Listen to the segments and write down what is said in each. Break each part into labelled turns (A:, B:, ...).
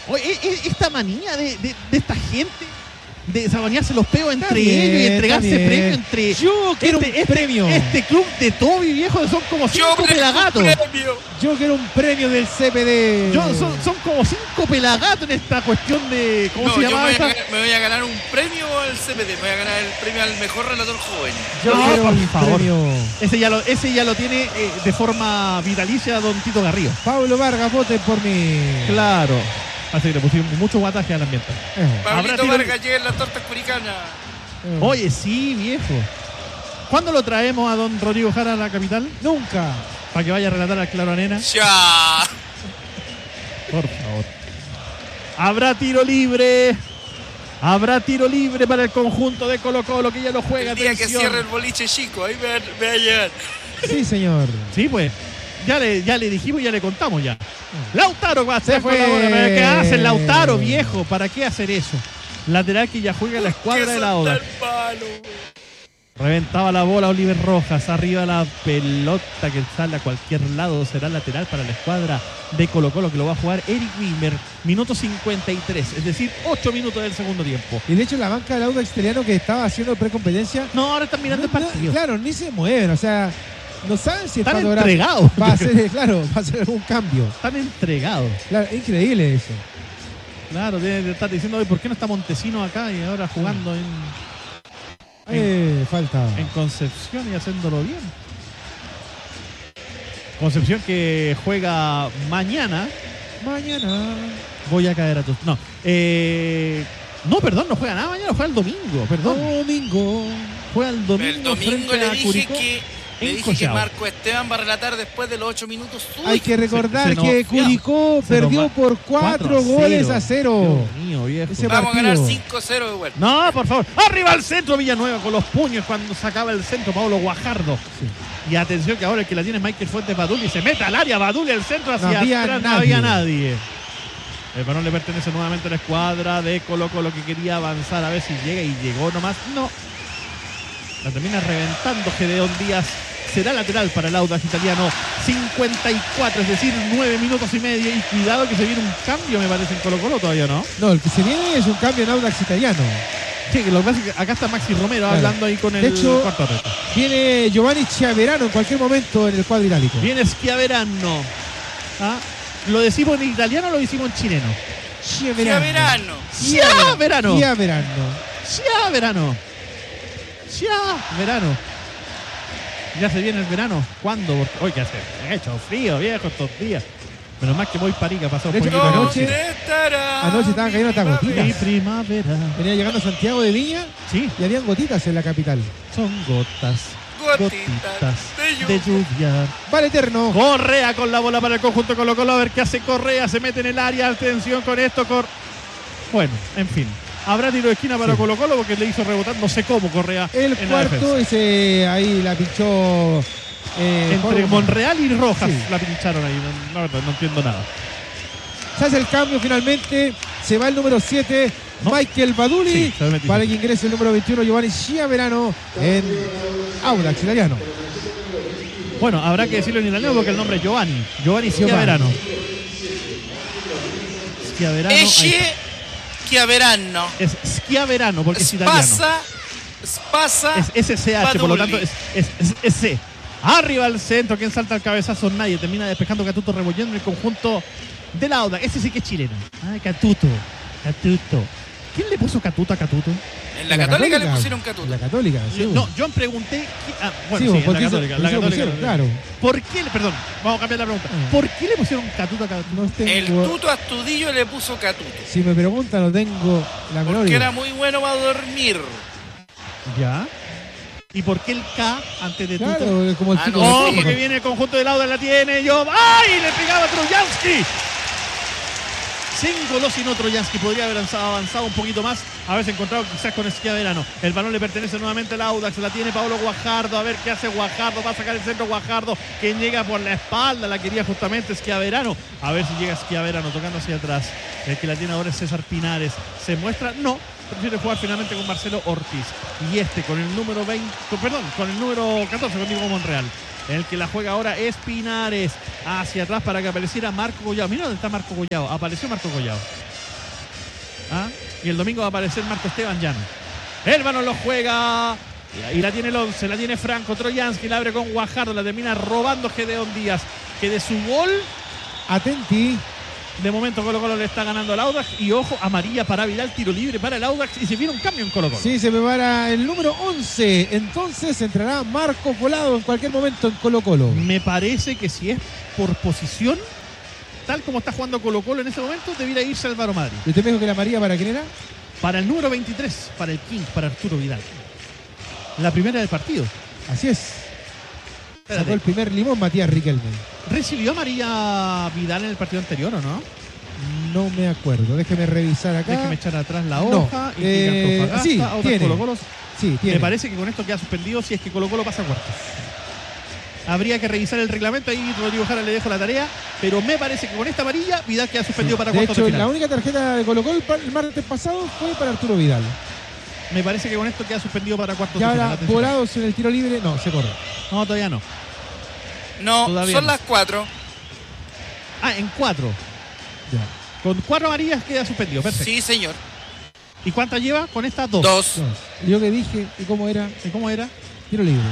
A: Oye, esta manía de esta gente de sabanearse los peos entre ellos y entregarse premios entre...
B: Yo quiero un premio.
A: Este club de Toby, viejo, son como 5 pelagatos.
B: Yo quiero un premio del CPD.
A: Son como 5 pelagatos en esta cuestión de... ¿Cómo se llamaba esta?
C: Me voy a ganar un premio al CPD. Me voy a ganar el premio al mejor relator joven.
B: Yo quiero
A: por
B: un
A: favor.
B: premio.
A: Ese ya lo tiene de forma vitalicia don Tito Garrido.
B: Pablo Vargas, voten por mí.
A: Claro. Así que le pusimos mucho guataje al ambiente.
C: Pablito Vargas llega en la torta curicana.
A: Oye, sí, viejo. ¿Cuándo lo traemos a don Rodrigo Jara a la capital?
B: Nunca.
A: Para que vaya a relatar al Claro Arena.
C: ¡Ya!
A: Por favor. Habrá tiro libre. Habrá tiro libre para el conjunto de Colo-Colo que ya lo juega.
C: El día
A: atención.
C: que cierre el boliche chico, ahí me va a llegar.
B: Sí, señor.
A: Sí, pues. Ya le dijimos y ya le contamos ya. Lautaro va a
B: Se fue.
A: ¿Qué hace el Lautaro, viejo? ¿Para qué hacer eso? Lateral que ya juega la escuadra de la Oda. Reventaba la bola Oliver Rojas. Arriba la pelota que sale a cualquier lado. Será lateral para la escuadra de Colo-Colo que lo va a jugar Eric Wimmer. Minuto 53. Es decir, 8 minutos del segundo tiempo.
B: Y de hecho la banca del Audax Italiano que estaba haciendo precompetencia.
A: No, ahora están mirando el partido.
B: Claro, ni se mueven. O sea, no saben si
A: están
B: el
A: entregados.
B: Va a hacer algún cambio.
A: Están entregados.
B: Claro, increíble eso.
A: Claro, debe estar diciendo hoy por qué no está Montesino acá y ahora jugando
B: falta.
A: En Concepción y haciéndolo bien. Concepción que juega mañana. Voy a caer a tus... No. No, perdón, no juega nada mañana, juega el domingo. Perdón. Juega el domingo.
C: El domingo
A: frente
C: le
A: a
C: dije
A: Curicó.
C: Le dije que Marco Esteban va a relatar después de los 8 minutos.
B: Hay que recordar que Curicó perdió por 4 goles a 0.
A: Dios mío, viejo.
C: Vamos a ganar 5-0 igual.
A: No, por favor. Arriba al centro Villanueva con los puños cuando sacaba el centro Pablo Guajardo. Sí. Y atención que ahora el que la tiene es Michael Fuentes Baduli. Se mete al área Baduli al centro hacia atrás. No había nadie. El balón le pertenece nuevamente a la escuadra de Colo-Colo que quería avanzar a ver si llega y llegó nomás. No. La termina reventando Gedeón Díaz. Será lateral para el Audax Italiano. 54, es decir, 9 minutos y medio. Y cuidado que se viene un cambio, me parece, en Colo-Colo todavía, ¿no?
B: No, el que se viene es un cambio en Audax Italiano.
A: Sí, lo que pasa es que acá está Maxi Romero hablando ahí con el cuarto reto.
B: Viene Giovanni Schiaverano en cualquier momento en el cuadro itálico.
A: Viene Schiaverano. ¿Ah? ¿Lo decimos en italiano o lo decimos en chileno?
B: Schiaverano.
A: Ya se viene el verano. ¿Cuándo? Hoy que hace. Ha hecho frío, viejo, estos días. Menos mal que voy Parica, pasó un poquito
B: anoche estaban cayendo hasta gotitas.
A: Mi primavera.
B: Venía llegando a Santiago de Viña,
A: sí,
B: y habían gotitas en la capital.
A: Son gotitas de lluvia.
B: Vale, Eterno.
A: Correa con la bola para el conjunto Colo-Colo. A ver qué hace Correa. Se mete en el área. Atención con esto. Bueno, en fin. Habrá tiro de esquina para Colo-Colo porque le hizo rebotar, no sé cómo, Correa.
B: El cuarto, ahí la pinchó.
A: Entre Monreal y Rojas la pincharon ahí. La verdad, no entiendo nada.
B: Se hace el cambio finalmente. Se va el número 7, Michael Baduli. Para que ingrese el número 21, Giovanni Schiaverano en Audax Italiano.
A: Bueno, habrá que decirlo en italiano porque el nombre es Giovanni Schiaverano.
C: Schiaverano.
A: Es Schiaverano porque es italiano.
C: Spasa.
A: Es SCH, por lo tanto es C. Arriba al centro, quien salta al cabezazo, nadie. Termina despejando Catuto, revolviendo el conjunto de la Audax. Ese sí que es chileno. Catuto. ¿Quién le puso Catuto a Catuto?
C: En la Católica le pusieron Catuto.
B: En la Católica, sí.
A: No, yo me pregunté.
B: En la Católica. Claro.
A: ¿Por qué? Perdón, vamos a cambiar la pregunta. ¿Por qué le pusieron Catuto a Catuto?
C: El Tuto Astudillo le puso Catuto.
B: Si me preguntan, no tengo la menor idea.
C: Porque era muy bueno para dormir.
A: Ya. ¿Y por qué el K antes de Tuto?
B: Claro, como el chico.
A: Ojo que viene el conjunto de Lauda, la tiene. ¡Ay! Le pegaba a Trojansky. Sin Golosino Trojansky podría haber avanzado un poquito más, haberse encontrado quizás con Schiaverano. El balón le pertenece nuevamente al Audax, la tiene Pablo Guajardo, a ver qué hace Guajardo, va a sacar el centro Guajardo, quien llega por la espalda, la quería justamente Schiaverano, a ver si llega Schiaverano tocando hacia atrás. El que la tiene ahora es César Pinares, se muestra, no, prefiere jugar finalmente con Marcelo Ortiz. Y con el número 14 con Diego Monreal. El que la juega ahora es Pinares. Hacia atrás para que apareciera Marco Collao. Mira dónde está Marco Collao. Apareció Marco Collao. ¿Ah? Y el domingo va a aparecer Marco Esteban Llano. El balón lo juega. Y la tiene el 11, la tiene Franco Trojansky, la abre con Guajardo, la termina robando Gedeón Díaz, que de su gol,
B: atenti.
A: De momento Colo-Colo le está ganando al Audax. Y ojo, amarilla para Vidal, tiro libre para el Audax. Y se viene un cambio en Colo-Colo.
B: Sí, se prepara el número 11. Entonces entrará Marcos Volado en cualquier momento en Colo-Colo.
A: Me parece que si es por posición, tal como está jugando Colo-Colo en ese momento, debiera irse Álvaro Madrid.
B: ¿Y usted me dijo que la amarilla para quién era?
A: Para el número 23, para el King, para Arturo Vidal. La primera del partido.
B: Así es. Sacó el primer limón Matías Riquelme.
A: ¿Recibió amarilla Vidal en el partido anterior o no?
B: No me acuerdo. Déjeme revisar acá.
A: Déjeme echar atrás la hoja.
B: No.
A: Y
B: Sí, tiene.
A: Colo-Colo.
B: Sí, tiene.
A: Me parece que con esto queda suspendido si es que Colo-Colo pasa a cuartos. Habría que revisar el reglamento. Ahí Rodrigo Jara le dejo la tarea. Pero me parece que con esta amarilla Vidal queda suspendido para cuartos de
B: hecho,
A: final.
B: la única tarjeta de Colo-Colo el martes pasado fue para Arturo Vidal.
A: Me parece que con esto queda suspendido para cuartos
B: Y
A: de final.
B: ahora Volados en el tiro libre. No, se corre.
A: No, todavía no.
C: No,
A: Todavía
C: son
A: no.
C: las 4.
A: Ah, en 4.
B: Ya.
A: Con 4 amarillas queda suspendido. Perfecto.
C: Sí, señor.
A: ¿Y cuántas lleva? Con estas 2.
C: 2.
B: Yo que dije, ¿y cómo era?
A: ¿Y cómo era?
B: Tiro libre.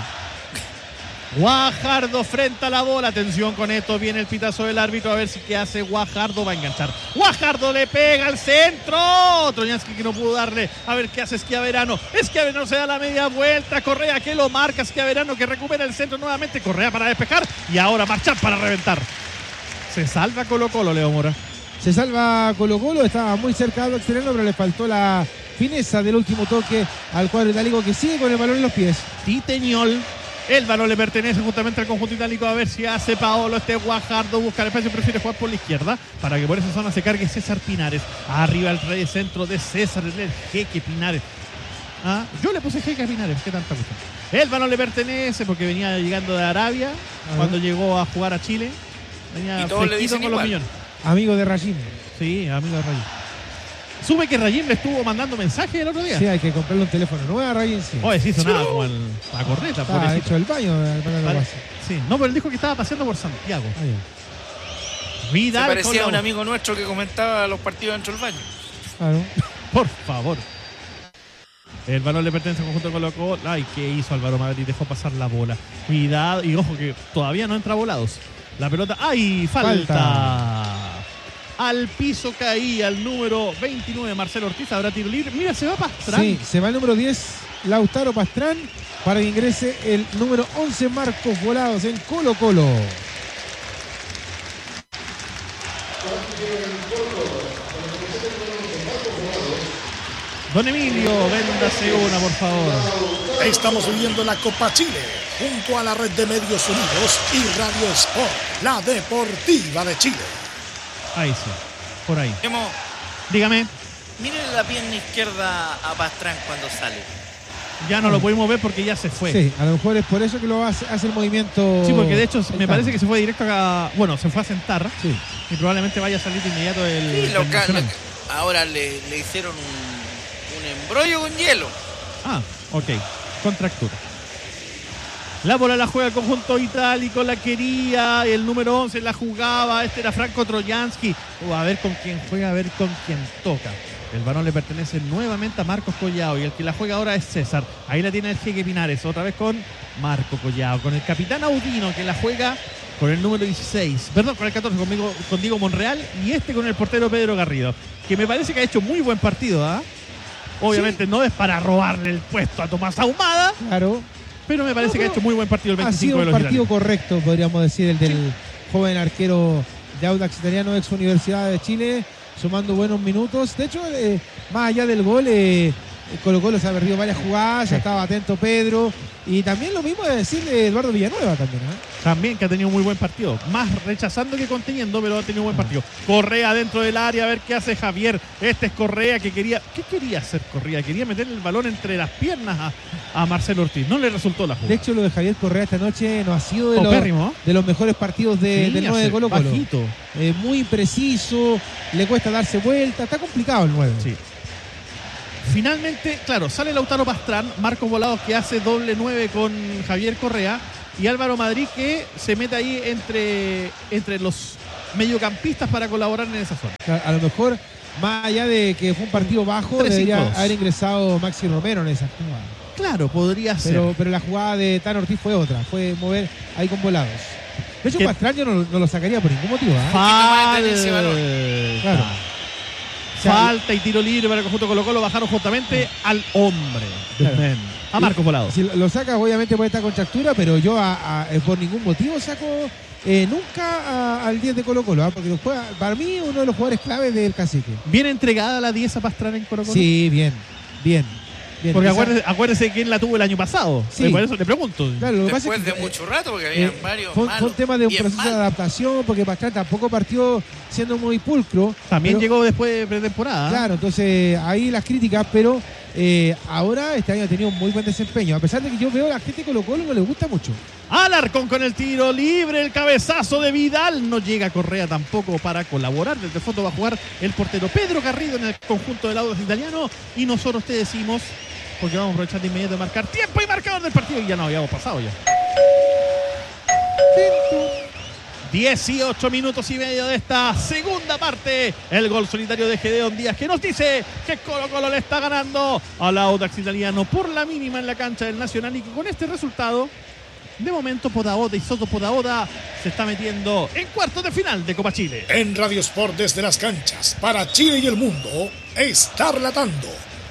A: Guajardo frente a la bola. Atención con esto. Viene el pitazo del árbitro. A ver si qué hace Guajardo. Va a enganchar. Guajardo le pega al centro. Trojansky que no pudo darle. A ver qué hace Schiaverano. Schiaverano se da la media vuelta. Correa que lo marca. Schiaverano que recupera el centro nuevamente. Correa para despejar. Y ahora marchar para reventar. Se salva Colo-Colo, Leo Mora.
B: Se salva Colo-Colo. Estaba muy cerca de externo, pero le faltó la fineza del último toque al cuadro itálico que sigue con el balón en los pies.
A: Titeñol. El balón le pertenece justamente al conjunto itálico. A ver si hace Paolo. Guajardo busca el espacio. Prefiere jugar por la izquierda para que por esa zona se cargue César Pinares. Arriba el rey centro de César, el jeque Pinares. ¿Ah? Yo le puse jeque a Pinares. ¿Qué tanta cuestión? El balón le pertenece porque venía llegando de Arabia. Cuando llegó a jugar a Chile. Venía fresquito con los millones.
B: Amigo de Rayim.
A: Sí, amigo de Rayim. Supe que Rayim le estuvo mandando mensajes el otro día.
B: Sí, hay que comprarle un teléfono nuevo a Rayim, sí.
A: Oye, sí sonaba como la corneta.
B: Está hecho el baño.
A: Sí, no, pero él dijo que estaba paseando por Santiago. Vidal.
C: Se parecía a un amigo nuestro que comentaba los partidos dentro del baño.
B: Claro.
A: Por favor. El balón le pertenece al conjunto Colo-Colo. Ay, ¿qué hizo Álvaro Madrid? Dejó pasar la bola. Cuidado. Y ojo que todavía no entra Volados. La pelota. ¡Ay! Falta. Al piso caía el número 29, Marcelo Ortiz. Habrá tiro libre. Mira, se va Pastrán.
B: Sí, se va el número 10, Lautaro Pastrán, para que ingrese el número 11, Marcos Volados en Colo-Colo.
A: Don Emilio, véndase una, por favor.
D: Estamos viviendo la Copa Chile junto a la Red de Medios Unidos y Radio Sport, la deportiva de Chile.
A: Ahí sí, por ahí.
C: Hemos,
A: Dígame.
C: miren la pierna izquierda a Pastrán cuando sale.
A: Ya no lo pudimos ver porque ya se fue.
B: Sí, a lo mejor es por eso que lo hace el movimiento.
A: Sí, porque de hecho me parece que se fue directo a... Bueno, se fue a sentar.
B: Sí.
A: Y probablemente vaya a salir de inmediato el...
C: Sí, ahora le hicieron un embrollo con hielo.
A: Ah, ok. Contractura. La bola la juega el conjunto itálico, la quería, el número 11 la jugaba, este era Franco Trojansky. A ver con quién juega, a ver con quién toca. El balón le pertenece nuevamente a Marcos Collao y el que la juega ahora es César. Ahí la tiene el jeque Pinares, otra vez con Marco Collao, con el capitán Audino que la juega con el número 16, perdón, con el 14, con Diego Monreal y este con el portero Pedro Garrido, que me parece que ha hecho muy buen partido, ¿ah? Obviamente sí. No es para robarle el puesto a Tomás Ahumada.
B: Claro.
A: Pero me parece que ha hecho muy buen partido el 25
B: ha sido
A: de los
B: un partido
A: italianos.
B: Correcto, podríamos decir, el del joven arquero de Audax Italiano, ex Universidad de Chile, sumando buenos minutos. De hecho, más allá del gol, Colo-Colo se ha perdido varias jugadas, ya estaba atento Pedro. Y también lo mismo de decir de Eduardo Villanueva también, ¿eh?
A: También que ha tenido muy buen partido. Más rechazando que conteniendo, pero ha tenido buen partido. Correa dentro del área, a ver qué hace Javier. Este es Correa que quería... ¿Qué quería hacer Correa? Quería meterle el balón entre las piernas a Marcelo Ortiz. No le resultó la jugada.
B: De hecho, lo de Javier Correa esta noche no ha sido de los mejores partidos del 9 de Colo-Colo. Muy preciso, le cuesta darse vuelta. Está complicado el 9.
A: Sí. Finalmente, claro, sale Lautaro Pastrán, Marcos Volados que hace doble 9 con Javier Correa y Álvaro Madrid que se mete ahí entre los mediocampistas para colaborar en esa zona.
B: A lo mejor, más allá de que fue un partido bajo,
A: 3-5-2.
B: debería haber ingresado Maxi Romero en esa jugada.
A: Claro, podría ser.
B: Pero la jugada de Tan Ortiz fue otra, fue mover ahí con volados. De hecho,
A: ¿Qué?
B: Pastrana yo no lo sacaría por ningún motivo.
C: más de ese valor.
B: Claro.
A: Falta y tiro libre para el conjunto Colo-Colo. Bajaron justamente al hombre.
B: Claro.
A: A Marcos Volado.
B: Si lo sacas, obviamente puede estar con contractura, pero yo por ningún motivo saco nunca al 10 de Colo-Colo, porque juega, para mí, uno de los jugadores claves del Cacique.
A: ¿Bien entregada la 10 a Pastrana en Colo-Colo?
B: Sí, bien.
A: Porque acuérdese quién la tuvo el año pasado.
B: Sí.
A: Por eso le pregunto.
B: Claro, lo que pasa
C: Después
B: es que,
C: de mucho rato, porque había varios
B: fue
C: malos,
B: un tema de un
C: bien
B: proceso de
C: malos.
B: adaptación, porque Pastrana tampoco partió siendo muy pulcro.
A: También
B: pero-
A: llegó después de pretemporada.
B: Claro, entonces ahí las críticas, pero ahora este año ha tenido un muy buen desempeño. A pesar de que yo veo a la gente de Colo-Colo no le gusta mucho.
A: Alarcón con el tiro libre, el cabezazo de Vidal. No llega Correa tampoco para colaborar. Desde fondo va a jugar el portero Pedro Garrido en el conjunto del Audax Italiano. Y nosotros te decimos, porque vamos a aprovechar de inmediato de marcar tiempo y marcador del partido. Y ya no habíamos pasado ya. 18 minutos y medio de esta segunda parte. El gol solitario de Gedeón Díaz, que nos dice que Colo-Colo le está ganando al Audax Italiano por la mínima en la cancha del Nacional, y que con este resultado, de momento, Podaoda y Soto Podaoda se está metiendo en cuartos de final de Copa Chile.
D: En Radio Sport desde las canchas para Chile y el mundo está relatando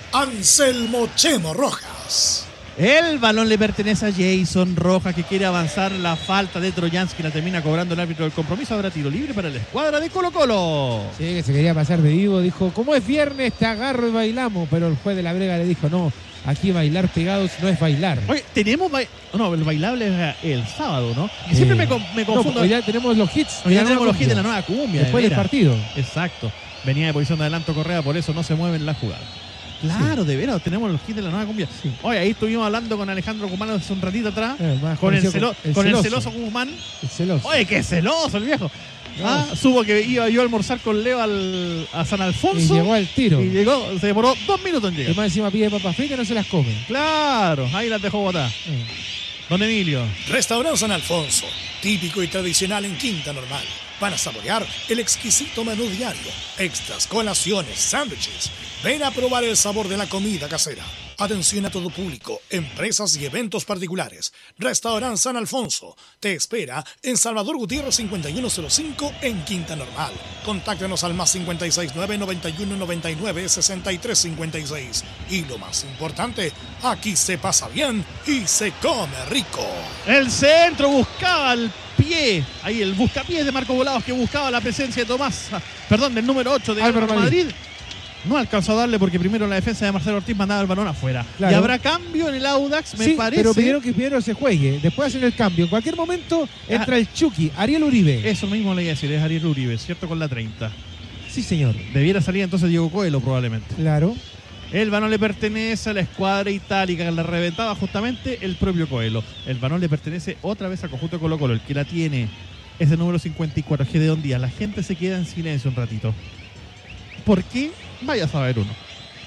D: Anselmo Chemo Rojas.
A: El balón le pertenece a Jason Rojas, que quiere avanzar. La falta de Trojansky la termina cobrando el árbitro del compromiso. Habrá tiro libre para la escuadra de Colo-Colo.
B: Sí, que se quería pasar de vivo. Dijo, como es viernes, te agarro y bailamos. Pero el juez de la Brega le dijo, no, aquí bailar pegados no es bailar.
A: Oye, tenemos... No, el bailable es el sábado, ¿no? Y siempre me confundo.
B: No, hoy ya tenemos los hits.
A: Hoy ya
B: de la
A: tenemos
B: nueva
A: los hits de la
B: cumbia.
A: nueva cumbia.
B: Después
A: de
B: del
A: veras.
B: partido.
A: Exacto. Venía de posición de adelanto Correa, por eso no se mueve en la jugada. Claro, de veras, tenemos los hits de la nueva cumbia.
B: Sí.
A: Oye, ahí estuvimos hablando con Alejandro Guzmán hace un ratito atrás.
B: Más
A: Con el
B: conocido
A: celoso Guzmán.
B: El celoso.
A: Oye, qué celoso el viejo. Supo que iba yo a almorzar con Leo a San Alfonso.
B: Y llegó al tiro.
A: Y llegó, se demoró 2 minutos en
B: Y
A: llegar.
B: más encima pide papas fritas y no se las come.
A: Claro, ahí las dejó botar. Don Emilio.
D: Restaurante San Alfonso, típico y tradicional en Quinta Normal. Van a saborear el exquisito menú diario, extras, colaciones, sándwiches. Ven a probar el sabor de la comida casera. Atención a todo público, empresas y eventos particulares. Restaurante San Alfonso te espera en Salvador Gutiérrez 5105 en Quinta Normal. Contáctanos al más 569 91 99 63 56. Y lo más importante, aquí se pasa bien y se come rico.
A: El centro buscaba el pie. Ahí el buscapiés de Marco Volados, que buscaba la presencia de del número 8 de
B: Álvaro
A: Álvaro Madrid. No alcanzó a darle porque primero la defensa de Marcelo Ortiz mandaba el balón afuera.
B: Claro.
A: Y habrá cambio en el Audax, me
B: Sí,
A: parece.
B: pero pidieron que primero se juegue. Después hacen el cambio. En cualquier momento entra el Chucky, Ariel Uribe.
A: Eso mismo le iba a decir, es Ariel Uribe, ¿cierto? Con la 30.
B: Sí, señor.
A: Debiera salir entonces Diego Coelho probablemente.
B: Claro.
A: El balón le pertenece a la escuadra itálica, que la reventaba justamente el propio Coelho. El balón le pertenece otra vez al conjunto de Colo-Colo. El que la tiene es el número 54, Gedeón Díaz. La gente se queda en silencio un ratito. ¿Por qué? Vaya a saber uno.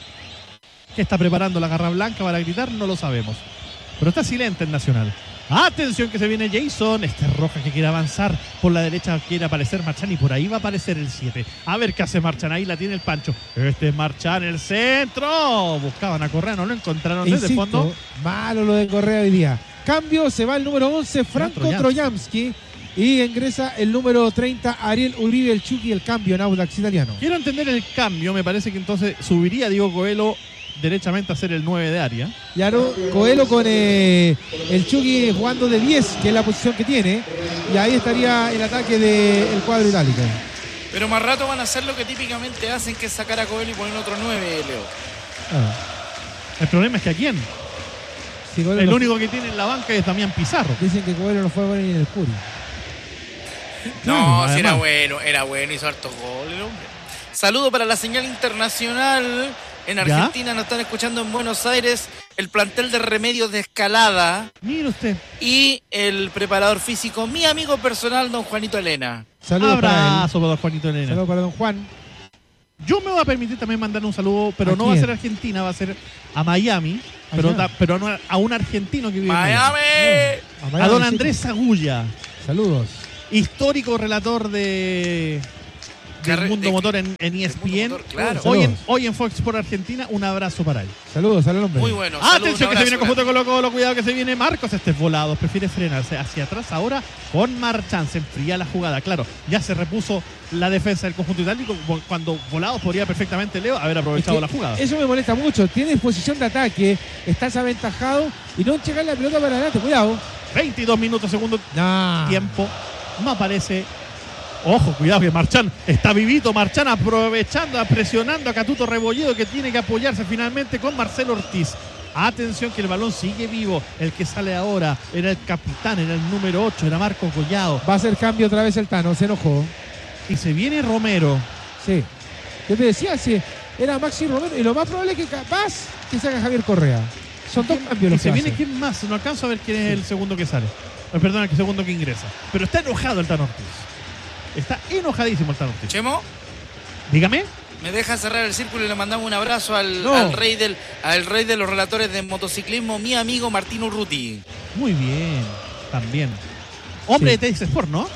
A: ¿Qué está preparando la garra blanca para gritar? No lo sabemos. Pero está silente el Nacional. Atención que se viene Jason. Este Rojas que quiere avanzar. Por la derecha quiere aparecer Marchán y por ahí va a aparecer el 7. A ver qué hace Marchán. Ahí la tiene el Pancho. Este es Marchán, el centro. Buscaban a Correa, no lo encontraron desde
B: Insisto,
A: fondo.
B: malo lo de Correa hoy día. Cambio, se va el número 11, Franco Trojansky. Y ingresa el número 30, Ariel Uribe, el Chucky, el cambio en Audax Italiano.
A: Quiero entender el cambio. Me parece que entonces subiría Diego Coelho derechamente a ser el 9 de área.
B: Claro, Coelho con el Chucky jugando de 10, que es la posición que tiene. Y ahí estaría el ataque del cuadro itálico.
C: Pero más rato van a hacer lo que típicamente hacen, que es sacar a Coelho y poner otro 9, Leo.
A: El problema es que ¿a quién?
B: Sí, Coelho
A: El
B: no-
A: único que tiene en la banca es Damián Pizarro.
B: Dicen que Coelho no fue bueno ni en el Curi.
C: No,
A: Claro,
C: si era
A: además.
C: bueno, hizo hartos goles el hombre. Saludo para la señal internacional. En Argentina nos están escuchando en Buenos Aires el plantel de Remedios de Escalada
A: Mire usted.
C: y el preparador físico, mi amigo personal, don Juanito Elena.
B: Saludos para él.
A: Abrazo para don Juanito Elena.
B: Saludos para don Juan.
A: Yo me voy a permitir también mandar un saludo, pero
B: ¿A
A: no va a
B: quién?
A: ser a Argentina, va a ser a Miami, pero,
B: Allá.
A: pero a un argentino que vive en Miami.
C: ¡Miami!
B: A
A: A don
B: Miami
A: Andrés Agulla.
B: City. Saludos.
A: histórico relator del Mundo Motor en ESPN.
C: Motor, claro.
A: Hoy en Fox Sports Argentina, un abrazo para él.
B: Saludos al hombre.
C: Muy bueno.
A: Atención que se viene el conjunto de Colo-Colo, cuidado que se viene Marcos, este es volado, prefiere frenarse hacia atrás ahora con Marchán, se enfría la jugada, claro, ya se repuso la defensa del conjunto itálico, cuando volado podría perfectamente Leo haber aprovechado la jugada.
B: Eso me molesta mucho, tiene posición de ataque, estás aventajado y no llegar la pelota para adelante, cuidado.
A: 22 minutos, segundo tiempo, no aparece. Ojo, cuidado que Marchán está vivito. Marchán aprovechando, presionando a Catuto Rebolledo, que tiene que apoyarse finalmente con Marcelo Ortiz. Atención que el balón sigue vivo. El que sale ahora era el capitán, era el número 8, era Marcos Collado.
B: Va a hacer cambio otra vez el Tano, se enojó.
A: Y se viene Romero.
B: Sí. Yo te decía, sí, era Maxi Romero. Y lo más probable es que capaz que salga Javier Correa. Son dos cambios
A: Y
B: los que
A: se viene
B: hace.
A: quién más. No alcanzo a ver quién es el segundo que sale. Perdón, el segundo que ingresa. Pero está enojado el Tano Ortiz. Está enojadísimo el Tano Ortiz.
C: Chemo,
A: Dígame.
C: ¿me deja cerrar el círculo y le mandamos un abrazo al rey de los relatores de motociclismo, mi amigo Martín Urruti?
A: Muy bien. También. Hombre
B: Sí.
A: de TX Sport, ¿no?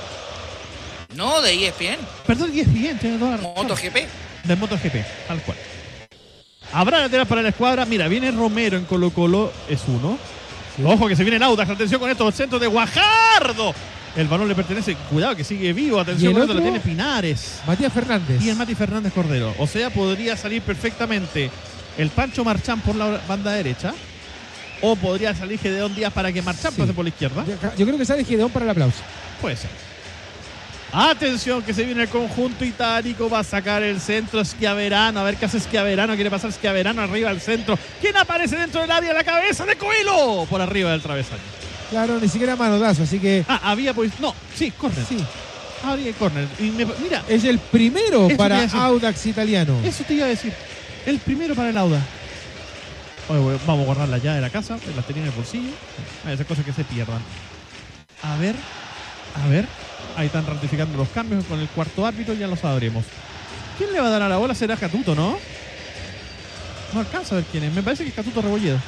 C: No, de ESPN,
A: Perdón, ESPN, tiene toda la razón.
C: MotoGP.
A: Del MotoGP, tal cual. Habrá lateral para la escuadra. Mira, viene Romero en Colo-Colo, es uno.
B: Sí.
A: Ojo que se viene el Audax, atención con esto, el centro de Guajardo. El balón le pertenece, cuidado que sigue vivo, atención
B: ¿Y el
A: con esto, lo
B: otro?
A: tiene Pinares.
B: Matías Fernández.
A: Y el Mati Fernández Cordero. O sea, podría salir perfectamente el Pancho Marchán por la banda derecha. O podría salir Gedeón Díaz para que Marchán
B: Sí.
A: pase por la izquierda.
B: Yo creo que sale Gideón para el aplauso.
A: Puede ser. Atención que se viene el conjunto itálico, va a sacar el centro Schiaverano, a ver qué hace Schiaverano, quiere pasar Schiaverano arriba al centro. ¿Quién aparece dentro del área? La cabeza de Coelho por arriba del travesaño.
B: Claro, ni siquiera manotazo, así que
A: Había pues, no, sí, córner.
B: sí.
A: Había córner. Y mira,
B: Es el primero
A: Eso te
B: para
A: iba a decir.
B: Audax italiano.
A: eso te iba a decir. El primero para el Auda. Oye, vamos a guardar la llave de la casa, las tenía en el bolsillo. Esas cosas que se pierdan. A ver. Ahí están ratificando los cambios con el cuarto árbitro, ya lo sabremos. ¿Quién le va a dar a la bola? Será Catuto, ¿no? No alcanzo a ver quién es. Me parece que es Catuto Rebolledo.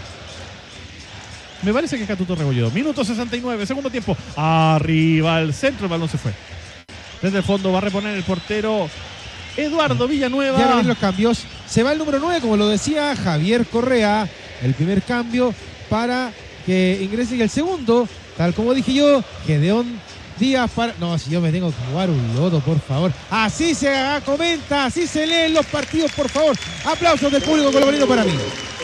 A: Minuto 69, segundo tiempo. Arriba al centro, el balón se fue. Desde el fondo va a reponer el portero Eduardo Villanueva.
B: Ya ven los cambios. Se va el número 9, como lo decía Javier Correa. El primer cambio para que ingrese. Y el segundo, tal como dije yo, Gedeón Díaz para... No, si yo me tengo que jugar un loto, por favor. Así se comenta, así se leen los partidos, por favor. Aplausos del público colocolino para mí.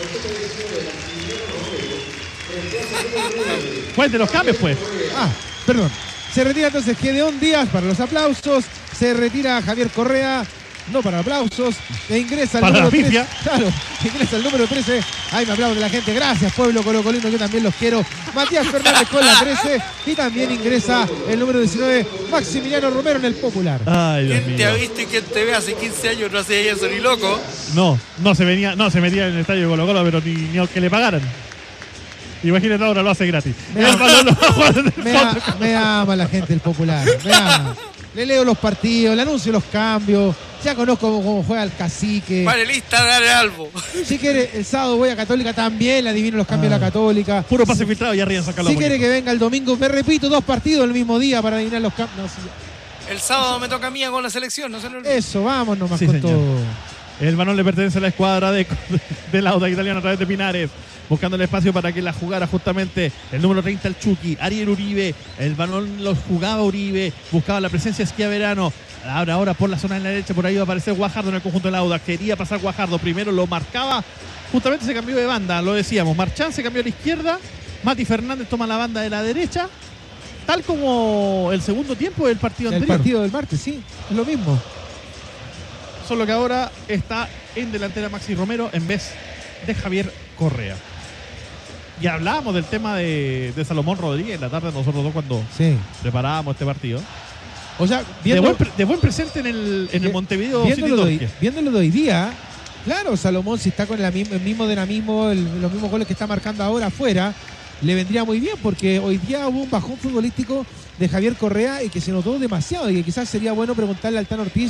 A: Cuente los cambios, pues.
B: Perdón. Se retira entonces Gedeón Díaz para los aplausos. Se retira Javier Correa, no para aplausos. E ingresa el
A: Para
B: número
A: la
B: 13.
A: pifia.
B: Claro, ingresa el número 13. Ahí me aplaude la gente. Gracias, pueblo colocolino, yo también los quiero. Matías Fernández con la 13. Y también ingresa el número 19, Maximiliano Romero en el popular.
A: Ay, Dios
C: ¿Quién te ha
A: mío.
C: visto y quién te ve? Hace 15 años no hacía eso ni loco.
A: No se metía en el estadio de Colo-Colo, pero ni aunque le pagaran. Imagínate ahora, lo hace gratis.
B: Me
A: El balón lo va a jugar en el fondo.
B: Me ama la gente el popular. Me ama. Le leo los partidos, le anuncio los cambios. Ya conozco cómo juega el cacique.
C: Panelista, dale algo.
B: Si quiere, el sábado voy a Católica también, le adivino los cambios de la Católica.
A: Puro pase filtrado y arriba en San Carlos.
B: Si quiere que venga el domingo, me repito, 2 partidos el mismo día para adivinar los cambios. No, sí,
C: El sábado me toca a mí con la selección, no se lo olvide.
B: eso, vamos nomás
A: Sí,
B: con
A: señor.
B: todo.
A: El balón le pertenece a la escuadra del Audax italiano a través de Pinares. Buscando el espacio para que la jugara justamente el número 30, el Chucky, Ariel Uribe. El balón lo jugaba Uribe. Buscaba la presencia de Schiaverano. Ahora por la zona de la derecha, por ahí va a aparecer Guajardo en el conjunto del Audax. Quería pasar Guajardo. Primero lo marcaba. Justamente se cambió de banda, lo decíamos. Marchán se cambió a la izquierda. Mati Fernández toma la banda de la derecha. Tal como el segundo tiempo del partido
B: El
A: anterior.
B: partido del martes, sí, es lo mismo.
A: Solo que ahora está en delantera Maxi Romero en vez de Javier Correa. Y hablábamos del tema de Salomón Rodríguez en la tarde nosotros dos cuando
B: Sí.
A: preparábamos este partido.
B: O sea,
A: De buen presente en el Montevideo City Torque.
B: viéndolo de hoy día, claro, Salomón, si está con el mismo dinamismo, los mismos goles que está marcando ahora afuera, le vendría muy bien porque hoy día hubo un bajón futbolístico de Javier Correa y que se notó demasiado y que quizás sería bueno preguntarle al Tano Ortiz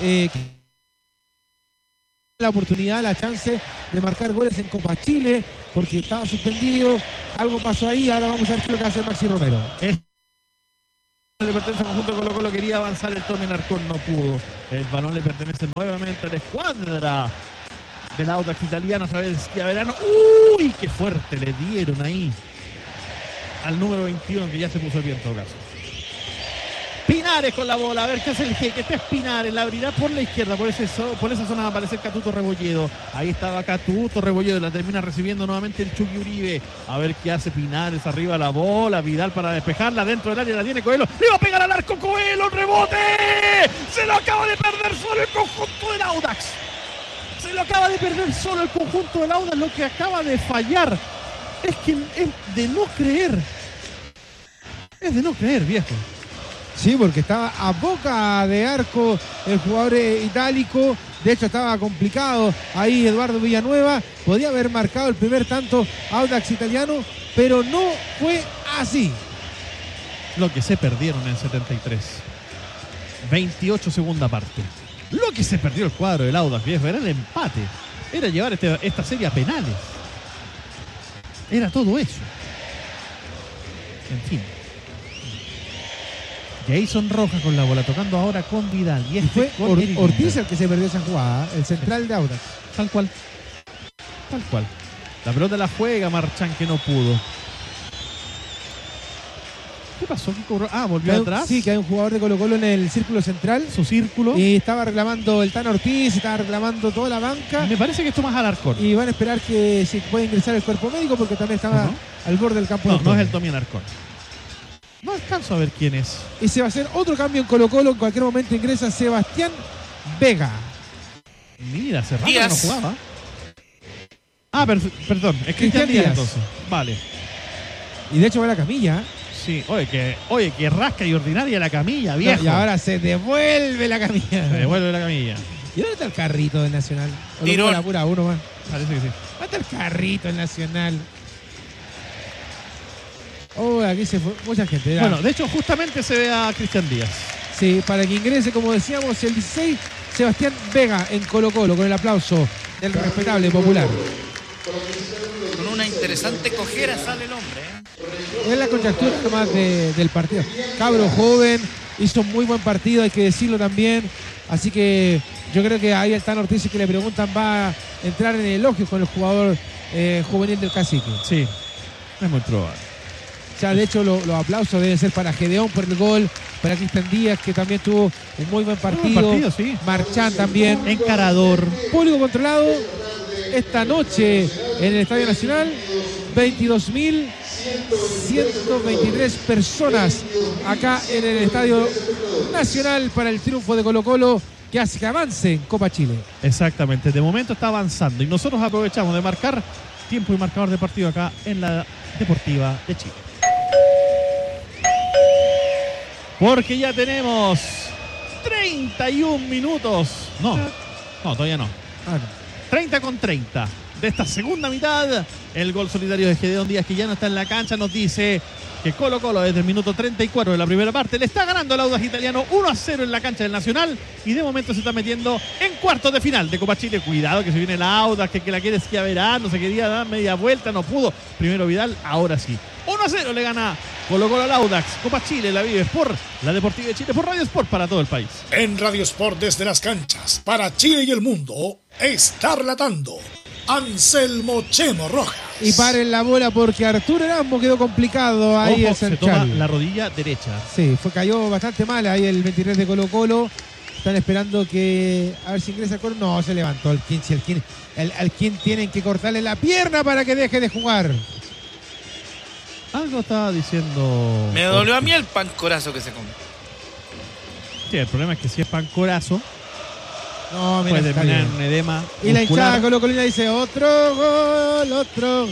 B: la oportunidad, la chance de marcar goles en Copa Chile porque estaba suspendido, algo pasó ahí, ahora vamos a ver qué es lo que hace Maxi Romero.
A: le pertenece al conjunto de Colo-Colo, quería avanzar el Tommy Alarcón, no pudo. El balón le pertenece nuevamente a la escuadra del Audax italiano a través de Schiaverano. ¡Uy! ¡Qué fuerte le dieron ahí! Al número 21, que ya se puso de pie en todo caso. Pinares con la bola, a ver qué hace el jeque. Este es Pinares, la abrirá por la izquierda, por esa zona va a aparecer Catuto Rebolledo. Ahí estaba Catuto Rebolledo, la termina recibiendo nuevamente el Chucky Uribe. A ver qué hace Pinares, arriba la bola, Vidal para despejarla, dentro del área la tiene Coelho. Le va a pegar al arco Coelho, rebote. Se lo acaba de perder solo el conjunto del Audax. Se lo acaba de perder solo el conjunto del Audax, lo que acaba de fallar. Es que es de no creer. Es de no creer, viejo.
B: Sí, porque estaba a boca de arco el jugador itálico. De hecho, estaba complicado ahí Eduardo Villanueva. Podía haber marcado el primer tanto Audax italiano, pero no fue así.
A: Lo que se perdieron en 73. 28 segunda parte. Lo que se perdió el cuadro del Audax, viejo, era el empate. Era llevar esta serie a penales. Era todo eso. En fin. Jason Rojas con la bola, tocando ahora con Vidal. Y
B: fue Ortiz el que se perdió esa jugada, el central de Audax.
A: Tal cual. Tal cual. La pelota la juega Marchán, que no pudo. ¿Qué pasó? ¿Volvió atrás?
B: Sí, que hay un jugador de Colo-Colo en el círculo central.
A: Su círculo.
B: Y estaba reclamando el Tano Ortiz, estaba reclamando toda la banca.
A: Me parece que esto más Alarcón.
B: Y van a esperar que se pueda ingresar el cuerpo médico porque también estaba al borde del campo.
A: No es el Tommy Alarcón. No alcanzo a ver quién es.
B: Y se va a hacer otro cambio en Colo-Colo. En cualquier momento ingresa Sebastián Vega.
A: Mira, hace rato que no jugaba. Perdón, es Cristian Díaz entonces. Vale.
B: Y de hecho va a la camilla.
A: Sí, oye, que rasca y ordinaria la camilla, viejo.
B: Y ahora se devuelve la camilla.
A: Se devuelve la camilla.
B: ¿Y dónde está el carrito del Nacional?
C: Tirón.
B: La pura uno más.
A: Parece que sí.
B: ¿Dónde está el carrito del Nacional? Oh, aquí se fue mucha gente.
A: Bueno, de hecho, justamente se ve a Cristian Díaz.
B: Sí, para que ingrese, como decíamos, el 16, Sebastián Vega en Colo-Colo, con el aplauso del respetable popular.
C: Con una interesante cojera sale el hombre.
B: Es la contractura más del partido. Cabro joven, hizo un muy buen partido, hay que decirlo también. Así que yo creo que ahí el Tano Ortiz, que le preguntan, va a entrar en elogios con el jugador juvenil del Cacique.
A: Sí, es muy probable.
B: O sea, de hecho, los aplausos deben ser para Gedeón por el gol, para Cristian Díaz, que también tuvo un muy buen partido.
A: Sí.
B: Marchán también.
A: Encarador.
B: Público controlado esta noche en el Estadio Nacional. 22.123 personas acá en el Estadio Nacional para el triunfo de Colo-Colo, que hace que avance en Copa Chile.
A: Exactamente, de momento está avanzando y nosotros aprovechamos de marcar tiempo y marcador de partido acá en la Deportiva de Chile. Porque ya tenemos 31 minutos. No, todavía no. 30 con 30 de esta segunda mitad. El gol solitario de Gedeón Díaz, que ya no está en la cancha, nos dice que Colo-Colo desde el minuto 34 de la primera parte le está ganando al Audax italiano 1-0 en la cancha del Nacional y de momento se está metiendo en cuartos de final de Copa Chile. Cuidado que se viene el Audax, que la quiere Schiaverano, se quería dar media vuelta, no pudo. Primero Vidal, ahora sí. 1-0 le gana Colo-Colo al Audax. Copa Chile la vive por la Deportiva de Chile, por Radio Sport para todo el país.
D: En Radio Sport desde las canchas, para Chile y el mundo, está relatando Anselmo Chemo Rojas.
B: Y paren la bola porque Arturo Erasmo quedó complicado ahí.
A: Ojo, se toma la rodilla derecha.
B: Sí, cayó bastante mal ahí el 23 de Colo-Colo. Están esperando que a ver si ingresa el coro. No, se levantó el quien. Al quien tienen que cortarle la pierna para que deje de jugar.
A: Algo estaba diciendo.
C: Me dolió a mí el pancorazo que se come.
A: Sí, el problema es que si es pancorazo,
B: no, mira,
A: puede terminar en un edema.
B: Y la hinchada colocolina dice otro gol.
A: Otro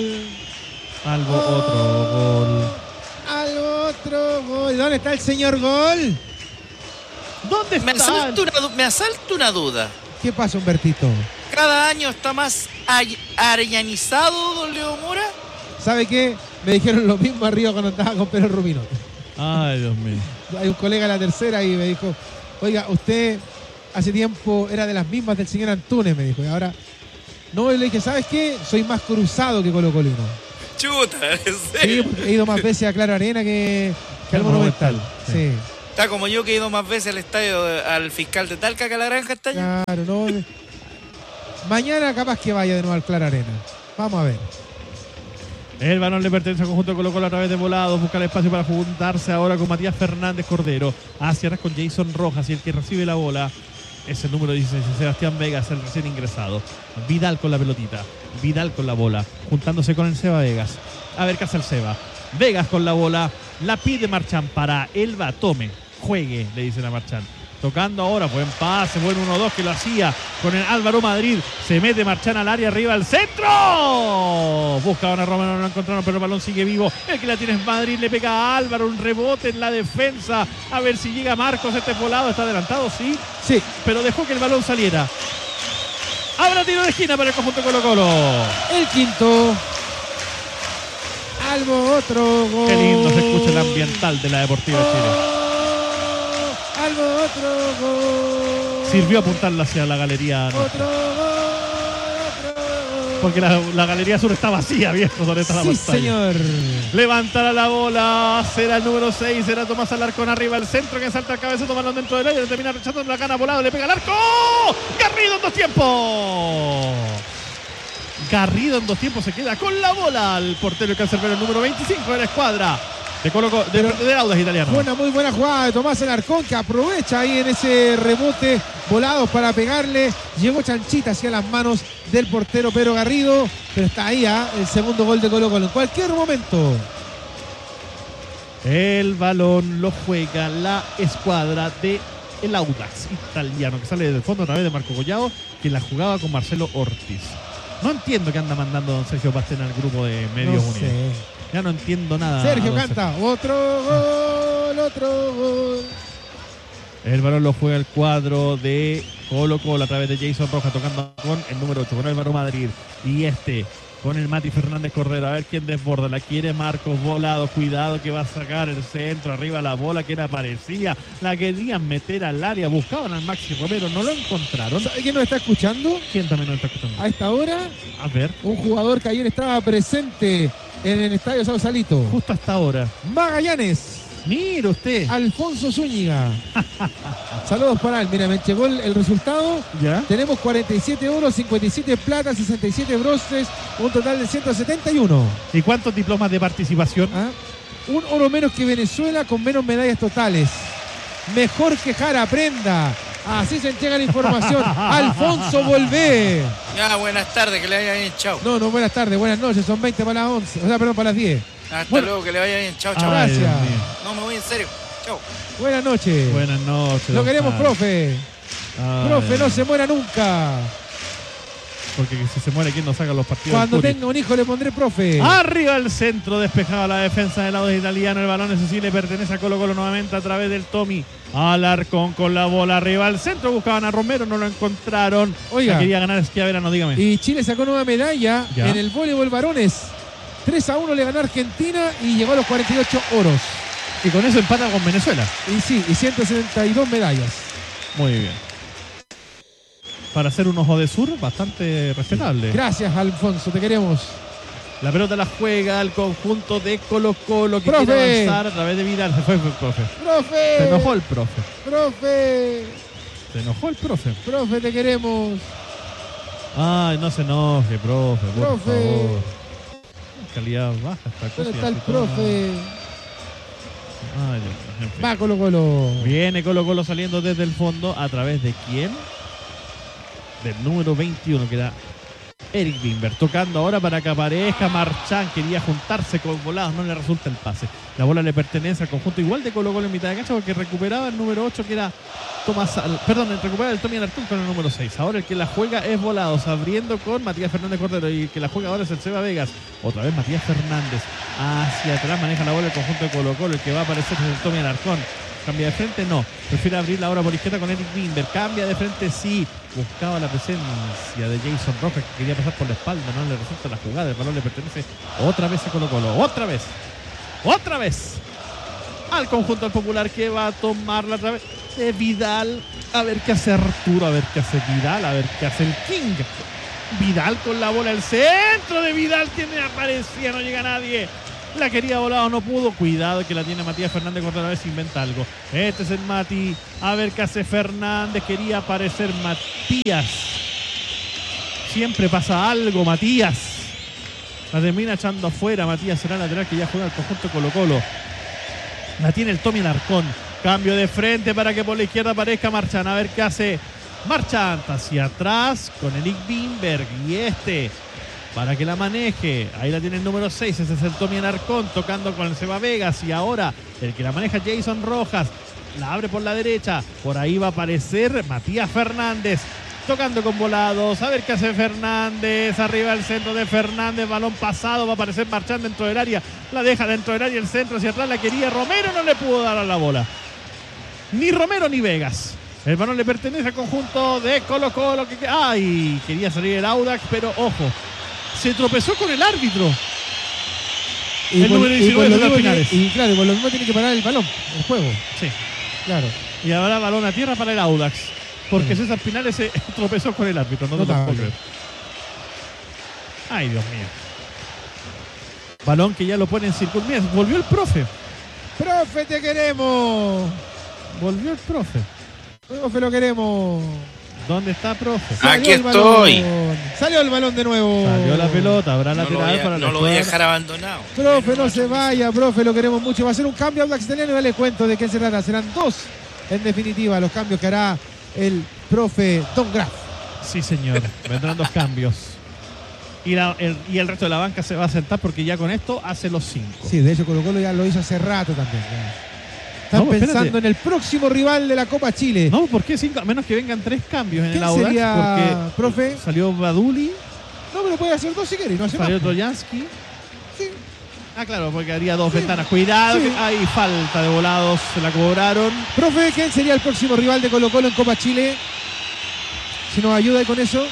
A: gol.
B: ¿Dónde está el señor gol?
A: ¿Dónde está?
C: Me asalta una duda.
B: ¿Qué pasa, Humbertito?
C: ¿Cada año está más areñanizado don Leo Mora?
B: ¿Sabe qué? Me dijeron lo mismo arriba cuando andaba con Pedro Rubino.
A: Ay, Dios mío.
B: Hay un colega de la tercera y me dijo, oiga, usted hace tiempo era de las mismas del señor Antunes, me dijo. Y ahora, no, y le dije, ¿sabes qué? Soy más cruzado que colocolino.
C: Chuta, ¿en serio?
B: Sí, he ido más veces a Claro Arena que que al Monumental. Sí.
C: Está como yo que he ido más veces al estadio, al fiscal de Talca que a la Granja este año.
B: Claro, no. Mañana capaz que vaya de nuevo al Clara Arena. Vamos a ver.
A: El balón le pertenece al conjunto de Colo-Colo a través de Volados. Busca el espacio para juntarse ahora con Matías Fernández Cordero. Hacia atrás con Jason Rojas y el que recibe la bola es el número 16, Sebastián Vegas, el recién ingresado. Vidal con la pelotita. Vidal con la bola. Juntándose con el Seba Vegas. A ver qué hace el Seba. Vegas con la bola. La pide Marchán para Elba. Tome. Juegue, le dicen a Marchán. Tocando ahora, buen pase, buen 1-2 que lo hacía con el Álvaro Madrid. Se mete Marchán al área, arriba al centro. Buscaban a Romero, no lo encontraron, pero el balón sigue vivo. El que la tiene es Madrid, le pega a Álvaro, un rebote en la defensa. A ver si llega Marcos, este volado, está adelantado, sí.
B: Sí.
A: Pero dejó que el balón saliera. Habrá tiro de esquina para el conjunto Colo-Colo.
B: El quinto. Algo otro gol.
A: Qué lindo se escucha el ambiental de la Deportiva Chile.
B: Algo otro gol.
A: Sirvió apuntarla hacia la galería.
B: Otro gol.
A: Porque la galería sur está vacía, viejo, sobre esta la
B: Sí,
A: pantalla.
B: señor.
A: Levantará la bola, será el número 6, será Tomás Alarcón arriba al centro, que salta el cabezazo, balón dentro del aire, termina rechazando la gana, volado, le pega al arco. Garrido en 2 tiempos. Garrido en 2 tiempos se queda con la bola al portero cancerbero, el número 25 de la escuadra de Audax Italiano.
B: Una muy buena jugada de Tomás Alarcón, que aprovecha ahí en ese rebote Volados para pegarle. Llegó chanchita hacia las manos del portero Pedro Garrido, pero está ahí el segundo gol de Colo-Colo. En cualquier momento.
A: El balón lo juega la escuadra de el Audax Italiano, que sale del fondo a través de Marco Collado, que la jugaba con Marcelo Ortiz. No entiendo qué anda mandando don Sergio Pastén al grupo de Medios Unidos. Ya no entiendo nada.
B: Sergio canta. Otro gol, otro gol.
A: El balón lo juega el cuadro de Colo-Colo a través de Jason Rojas, tocando con el número 8, con Álvaro Madrid. Y con el Mati Fernández Cordero. A ver quién desborda. La quiere Marcos Volado. Cuidado que va a sacar el centro. Arriba la bola que era parecía. La querían meter al área. Buscaban al Maxi Romero. No lo encontraron.
B: ¿Sabe quién nos está escuchando?
A: ¿Quién también nos está escuchando?
B: A esta hora,
A: A ver.
B: un jugador que ayer estaba presente en el Estadio Sausalito.
A: Justo hasta ahora.
B: Magallanes.
A: Mire usted.
B: Alfonso Zúñiga. Saludos para él. Mira, me llegó el resultado.
A: ¿Ya?
B: Tenemos 47 oros, 57 plata, 67 bronces, un total de 171.
A: ¿Y cuántos diplomas de participación?
B: Un oro menos que Venezuela con menos medallas totales. Mejor que Jara, aprenda. Así se entrega la información. Alfonso Volvé.
C: Ya, buenas tardes, que le vaya bien, chao.
B: No, buenas tardes, buenas noches, son 20 para las 11. O sea, perdón, para las 10.
C: Hasta luego, que le vaya bien, chao, chao.
B: Gracias.
A: Dios mío.
C: No, me voy en serio, chao.
B: Buenas noches.
A: Buenas noches.
B: Lo
A: don
B: queremos,
A: Pablo.
B: profe.
A: Ay,
B: Profe, no se muera nunca.
A: Porque si se muere, ¿quién nos saca los partidos?
B: Cuando
A: del Curi?
B: tenga un hijo le pondré profe.
A: Arriba el centro, despejado la defensa del lado italiano. El balón ese sí le pertenece a Colo-Colo nuevamente a través del Tommy. Alarcón con la bola arriba al centro. Buscaban a Romero, no lo encontraron.
B: Oiga.
A: La quería ganar Schiaverano, dígame.
B: Y Chile sacó nueva medalla
A: Ya.
B: en el voleibol varones. 3-1 le ganó a Argentina y llegó a los 48 oros.
A: Y con eso empata con Venezuela.
B: Y sí, y 172 medallas.
A: Muy bien. Para hacer un ojo de sur, bastante respetable.
B: Gracias, Alfonso, te queremos.
A: La pelota la juega al conjunto de Colo-Colo, que
B: ¡Profe!
A: quiere avanzar a través de Vidal. Se fue el profe.
B: ¡Profe!
A: Se enojó el profe.
B: ¡Profe!
A: Se enojó el profe.
B: ¡Profe, te queremos!
A: Ay, no se enoje, profe, por
B: Profe.
A: favor. Calidad baja esta cosa.
B: ¿Dónde
A: y
B: está el
A: así todo.
B: profe?
A: Ay, Dios mío, en fin.
B: Va Colo-Colo.
A: Viene Colo-Colo saliendo desde el fondo. ¿A través de quién? Del número 21, que era Eric Bimber. Tocando ahora para que aparezca Marchán. Quería juntarse con Volados, no le resulta el pase. La bola le pertenece al conjunto igual de Colo-Colo en mitad de cancha, porque recuperaba el número 8, que era recuperaba el Tommy Alarcón con el número 6. Ahora el que la juega es Volados, abriendo con Matías Fernández Cordero, y el que la juega ahora es el Seba Vegas. Otra vez Matías Fernández hacia atrás, maneja la bola el conjunto de Colo-Colo. El que va a aparecer es el Tommy Alarcón. Cambia de frente, no. Prefiere abrirla ahora por izquierda con Eric Bimber. Cambia de frente, sí. Buscaba la presencia de Jason Rojas, que quería pasar por la espalda. No le resulta la jugada. El balón le pertenece otra vez a Colo-Colo. Otra vez. Otra vez. Al conjunto del Popular, que va a tomarla otra vez. De Vidal. A ver qué hace Arturo. A ver qué hace Vidal. A ver qué hace el King. Vidal con la bola. El centro de Vidal, que me aparecía. No llega nadie. La quería volado, no pudo. Cuidado que la tiene Matías Fernández contra la vez inventa algo. Este es el Mati. A ver qué hace Fernández. Quería aparecer Matías. Siempre pasa algo, Matías. La termina echando afuera. Matías será lateral que ya juega el conjunto Colo-Colo. La tiene el Tommy Alarcón. Cambio de frente para que por la izquierda aparezca Marchand. A ver qué hace Marchand. Hacia atrás con Eric Bimberg. Y para que la maneje. Ahí la tiene el número 6. Ese es el Tommy Alarcón tocando con el Seba Vegas. Y ahora el que la maneja Jason Rojas. La abre por la derecha. Por ahí va a aparecer Matías Fernández. Tocando con Volados. A ver qué hace Fernández. Arriba el centro de Fernández. Balón pasado. Va a aparecer Marchand dentro del área. La deja dentro del área. El centro hacia atrás. La quería Romero. No le pudo dar a la bola. Ni Romero ni Vegas. El balón le pertenece al conjunto de Colo-Colo. ¡Ay! Quería salir el Audax. Pero ojo. Se tropezó con el árbitro.
B: Y
A: el número 19 de las finales.
B: Y claro, por lo mismo tiene que parar el balón, el juego.
A: Sí.
B: Claro.
A: Y ahora balón a tierra para el Audax. Porque César Pinales se tropezó con el árbitro. No te lo puedo creer. Ay, Dios mío. Balón que ya lo pone en círculo. Mira, volvió el profe.
B: ¡Profe, te queremos!
A: Volvió el profe.
B: ¡Profe, lo queremos!
A: ¿Dónde está, profe?
C: Aquí estoy.
B: Salió el balón de nuevo.
A: Salió la pelota. Habrá lateral para la
C: No lo voy a dejar abandonado.
B: Profe, no se vaya, profe, lo queremos mucho. Va a ser un cambio Audax Italiano y dale cuento de qué se trata. Serán dos, en definitiva, los cambios que hará el profe Don Graf.
A: Sí, señor. Vendrán dos cambios. Y el resto de la banca se va a sentar porque ya con esto hace los 5.
B: Sí, de hecho Colo-Colo ya lo hizo hace rato también. Están pensando en el próximo rival de la Copa Chile.
A: No, ¿por qué 5? A menos que vengan 3 cambios en el Audax.
B: Sería,
A: porque
B: profe?
A: Salió Baduli.
B: No, pero puede hacer 2 si quiere. No hace
A: Salió
B: más.
A: Trojansky.
B: Sí.
A: Ah, claro, porque haría 2 ventanas. Cuidado,
B: Sí.
A: que hay falta de Volados. Se la cobraron.
B: Profe, ¿quién sería el próximo rival de Colo-Colo en Copa Chile? Si nos ayuda con eso.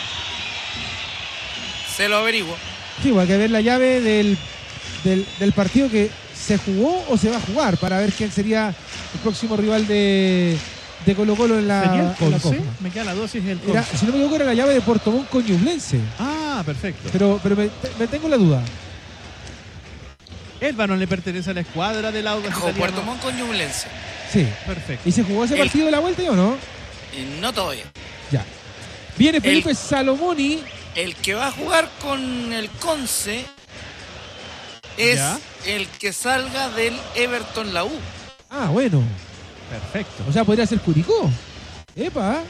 C: Se lo averiguo.
B: Sí, hay que ver la llave del partido que se jugó o se va a jugar para ver quién sería el próximo rival de Colo-Colo en la,
A: ¿Sería el
B: en la
A: Conce?
B: Copa.
A: Me queda la dosis del
B: Era,
A: Conce.
B: si no me equivoco, era la llave de Puerto Montt con Ñublense.
A: Ah, perfecto.
B: Pero me tengo la duda.
A: El balón le pertenece a la escuadra del Audax
C: Con
A: italiano.
C: Puerto Montt con Ñublense.
B: Sí.
A: Perfecto.
B: ¿Y se jugó ese
C: El-
B: partido de la vuelta o no?
C: Y no todavía.
B: Ya. Viene Felipe Salomoni.
C: El que va a jugar con el Conce es
A: ¿Ya?
C: el que salga del Everton la U.
B: Ah, bueno.
A: Perfecto.
B: O sea, podría ser Curicó. Epa.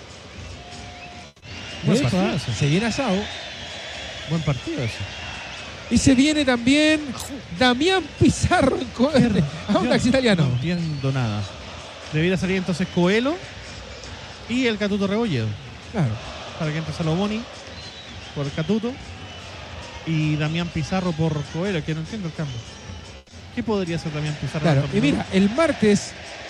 A: Buen
B: Epa.
A: partido ese.
B: Se viene asado.
A: Buen partido ese.
B: Y se viene también Damián Pizarro en Audax
A: Yo
B: Italiano.
A: No entiendo nada. Debería salir entonces Coelho y el Catuto Rebolledo.
B: Claro.
A: Para que entre Salomoni por el Catuto y Damián Pizarro por Coelho, que no entiendo el cambio. ¿Qué podría ser Damián Pizarro?
B: Claro. Y mira, el martes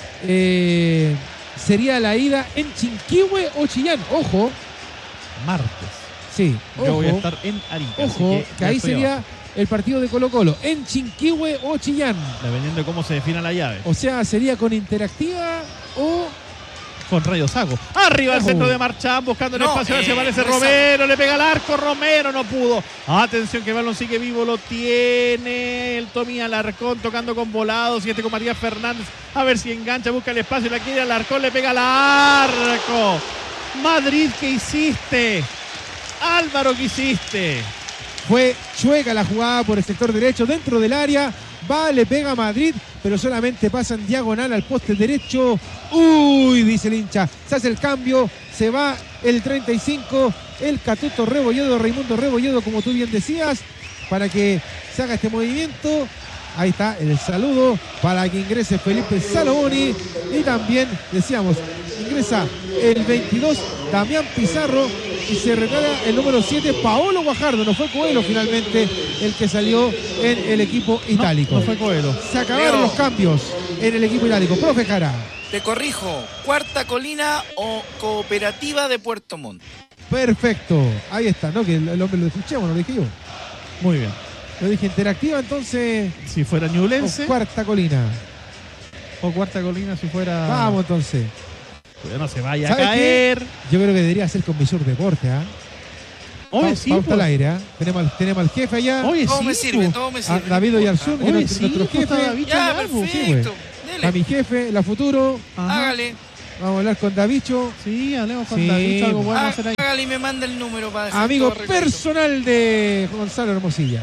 B: sería la ida en Chinquihue o Chillán. Ojo.
A: Martes.
B: Sí.
A: Yo voy a
B: Ojo.
A: estar en Arica.
B: Ojo,
A: así
B: que
A: ya
B: ahí
A: estoy
B: sería
A: abajo.
B: el partido de Colo-Colo. En Chinquihue o Chillán.
A: Dependiendo de cómo se defina la llave.
B: O sea, sería con Interactiva o...
A: Con Rayo Sago. Arriba el
B: Ojo.
A: centro de Marchand buscando el
C: No,
A: espacio. Se aparece
C: no es
A: Romero. Le pega al arco. Romero no pudo. Atención que el balón sigue vivo. Lo tiene el Tommy Alarcón tocando con Volados. Y con Matías Fernández. A ver si engancha. Busca el espacio. La quiere Alarcón. Le pega al arco. Madrid, ¿qué hiciste? Álvaro, ¿qué hiciste?
B: Fue chueca la jugada por el sector derecho dentro del área. Va, le pega a Madrid, pero solamente pasa en diagonal al poste derecho. Uy, dice el hincha. Se hace el cambio, se va el 35, el Catuto Rebolledo, Raimundo Rebolledo, como tú bien decías, para que se haga este movimiento. Ahí está el saludo para que ingrese Felipe Salomoni. Y también, decíamos, ingresa el 22, Damián Pizarro. Y se retira el número 7, Paolo Guajardo. No fue Coelho finalmente el que salió en el equipo itálico.
A: No fue Coelho.
B: Se acabaron
C: Leo.
B: los cambios en el equipo itálico. Profe Jara.
C: Te corrijo, Cuarta Colina o Cooperativa de Puerto Montt.
B: Perfecto. Ahí está, ¿no? Que el hombre lo escuchemos, no lo dije yo.
A: Muy bien.
B: Lo dije Interactiva, entonces.
A: Si fuera
B: O
A: Ñublense
B: Cuarta Colina.
A: o Cuarta Colina, si fuera...
B: Vamos entonces.
A: Cuidado, no se vaya a
B: ¿Sabe
A: caer.
B: Yo creo que debería ser con Visor Deporte, ¿ah?
A: Oye, sí,
B: pauta al
A: pues.
B: aire, ¿eh? Tenemos al jefe allá.
A: Oye,
C: Todo
A: sí,
C: me sirve,
A: pues.
C: todo me
B: A
C: sirve.
B: David Oyarzún, que
A: Oye,
B: es
A: sí,
B: nuestro
A: pues, está
B: jefe.
A: David
C: Ya,
A: allá, pues.
C: perfecto.
B: A
C: Dele,
B: mi jefe, la futuro.
A: Ajá.
C: hágale.
B: Vamos a hablar con Davicho,
A: Sí, hablemos con
B: Sí,
A: David, algo
B: pues.
A: bueno hacer ahí.
C: Hágale y me manda el número para dejar
B: amigo
C: todo arregladito.
B: personal de Gonzalo Hermosilla.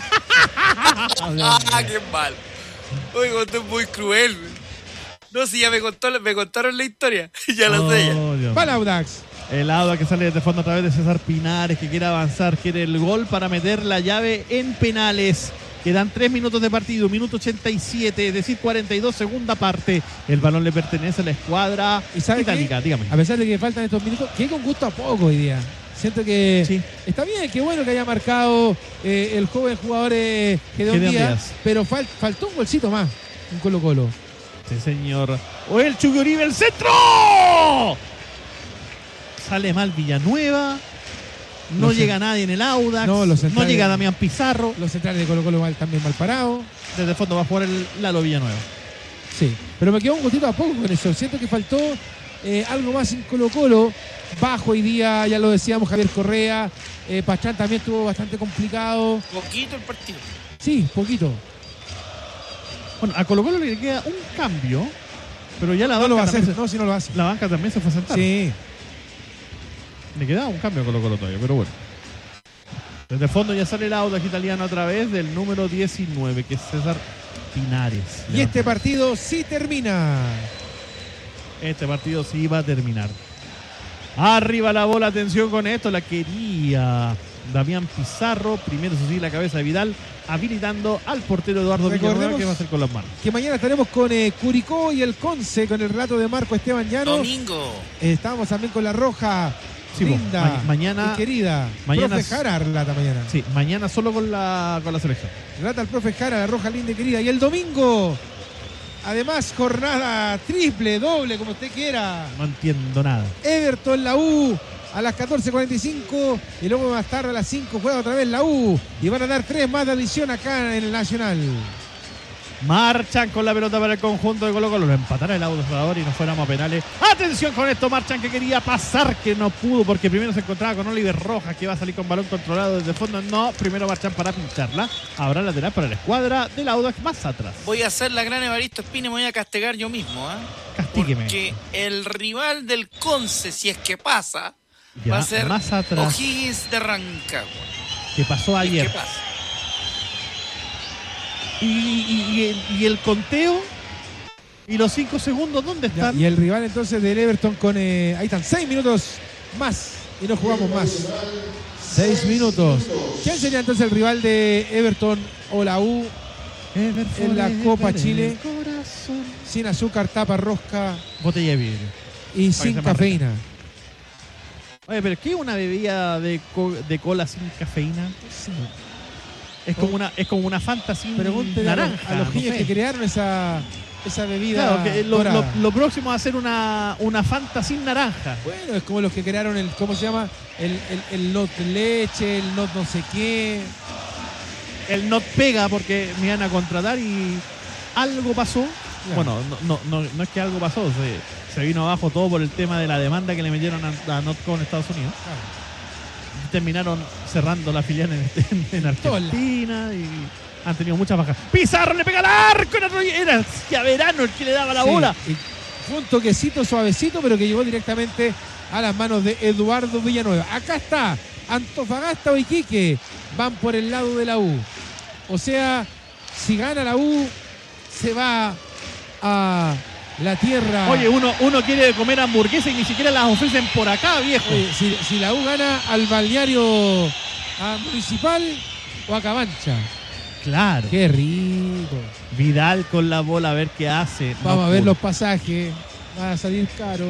C: Ah, qué mal. Oiga, usted es muy cruel. No, si ya me contaron la historia. Ya la sé ya.
A: Oh, Dios
B: Para
A: mío.
B: Audax.
A: El Audax que sale desde fondo a través de César Pinares, que quiere avanzar, quiere el gol para meter la llave en penales. Quedan 3 minutos de partido, minuto 87, es decir, 42, segunda parte. El balón le pertenece a la escuadra
B: ¿Y sabe
A: itálica,
B: qué?
A: dígame.
B: A pesar de que faltan estos minutos, que con gusto a poco hoy día. Siento que
A: Sí.
B: está bien, qué bueno que haya marcado el joven jugador Gedeón
A: Gedeón
B: Díaz,
A: Díaz.
B: pero faltó un golcito más en Colo Colo.
A: Sí, señor. O el Chucky Uribe, el centro. Sale mal Villanueva. No
B: Los
A: llega nadie en el Audax.
B: No, los centrales-
A: llega Damián Pizarro.
B: Los centrales de Colo Colo también mal parados.
A: Desde fondo va a jugar el Lalo Villanueva.
B: Sí, pero me quedó un gustito a poco con eso. Siento que faltó algo más en Colo Colo. Bajo hoy día, ya lo decíamos, Javier Correa. Pachán también estuvo bastante complicado.
C: Poquito el partido.
B: Sí, poquito.
A: Bueno, a Colo Colo le queda un cambio, pero ya la
B: No
A: banca
B: lo va a hacer,
A: también
B: no, si no lo hace.
A: la banca también se fue a sentar.
B: Sí,
A: Le queda un cambio a Colo Colo todavía, pero bueno. Desde el fondo ya sale el Audax italiano a través del número 19, que es César Pinares.
B: y este partido sí termina.
A: Este partido sí va a terminar. Arriba la bola, atención con esto, la quería Damián Pizarro. Primero, eso sí, la cabeza de Vidal, habilitando al portero Eduardo Villanueva,
B: Recordemos
A: que va a hacer con las manos.
B: Que mañana estaremos con Curicó y el Conce, con el relato de Marco Esteban Llano.
C: Domingo.
B: Estamos también con la Roja.
A: Sí, po,
B: Linda,
A: mañana-
B: y querida.
A: mañana-
B: Profe Jara relata mañana.
A: Sí, mañana solo con la selección.
B: Relata el profe Jara, la Roja linda y querida. Y el domingo, además, jornada triple, doble, como usted quiera.
A: No entiendo nada.
B: Everton, la U, a las 14:45. Y luego más tarde a las 5 juega otra vez la U. Y van a dar 3 más de adición acá en el Nacional.
A: Marchan con la pelota para el conjunto de Colo Colo. Lo empatara el Audax y nos fuéramos a penales. Atención con esto, Marchan, que quería pasar, que no pudo porque primero se encontraba con Oliver Rojas, que va a salir con balón controlado desde el fondo. No, primero Marchan para pincharla. Habrá lateral para la escuadra del Audax más atrás.
C: Voy a hacer la gran Evaristo Espina y me voy a castigar yo mismo, ¿ah?
A: Castígueme.
C: Porque el rival del Conce, si es que pasa,
A: Ya,
C: va a ser
A: más atrás.
C: O'Higgins de Rancagua.
A: Que pasó
C: Si es
A: ayer.
C: que pasa.
A: Y el conteo y los 5 segundos, ¿dónde
B: Ya,
A: están?
B: y el rival entonces del Everton con... ahí están, 6 minutos más. Y no jugamos más. 6 minutos. ¿Quién sería entonces el rival de Everton o la U? En la Copa Chile. Sin azúcar, tapa, rosca
A: Botella de vidrio.
B: y
A: que
B: sin
A: se
B: cafeína.
A: Oye, pero ¿qué es una bebida de cola sin cafeína?
B: Sí.
A: Es como una Fanta sin
B: Pregúntele
A: naranja.
B: a los
A: no
B: genios
A: sé.
B: que crearon esa bebida.
A: Claro, que
B: dorada.
A: lo próximo va a ser una Fanta sin naranja.
B: Bueno, es como los que crearon el, ¿cómo se llama? El not leche, el not no sé qué.
A: El not pega porque me iban a contratar y algo pasó.
B: Ya.
A: Bueno, no es que algo pasó, se vino abajo todo por el tema de la demanda que le metieron a Notco en Estados Unidos.
B: Claro.
A: Terminaron cerrando la filial en Argentina y han tenido muchas bajas. Pizarro le pega al arco, era Schiaverano el que le daba la
B: Sí,
A: bola.
B: y fue un toquecito suavecito, pero que llegó directamente a las manos de Eduardo Villanueva. Acá está, Antofagasta o Iquique van por el lado de la U. O sea, si gana la U, se va a la tierra.
A: Oye, uno quiere comer hamburguesa y ni siquiera las ofrecen por acá, viejo.
B: Oye, si la U gana al balneario Municipal o a Cabancha.
A: Claro.
B: Qué rico.
A: Vidal con la bola a ver qué hace.
B: Vamos
A: No
B: a ver
A: pudo.
B: los pasajes. Va a salir caro.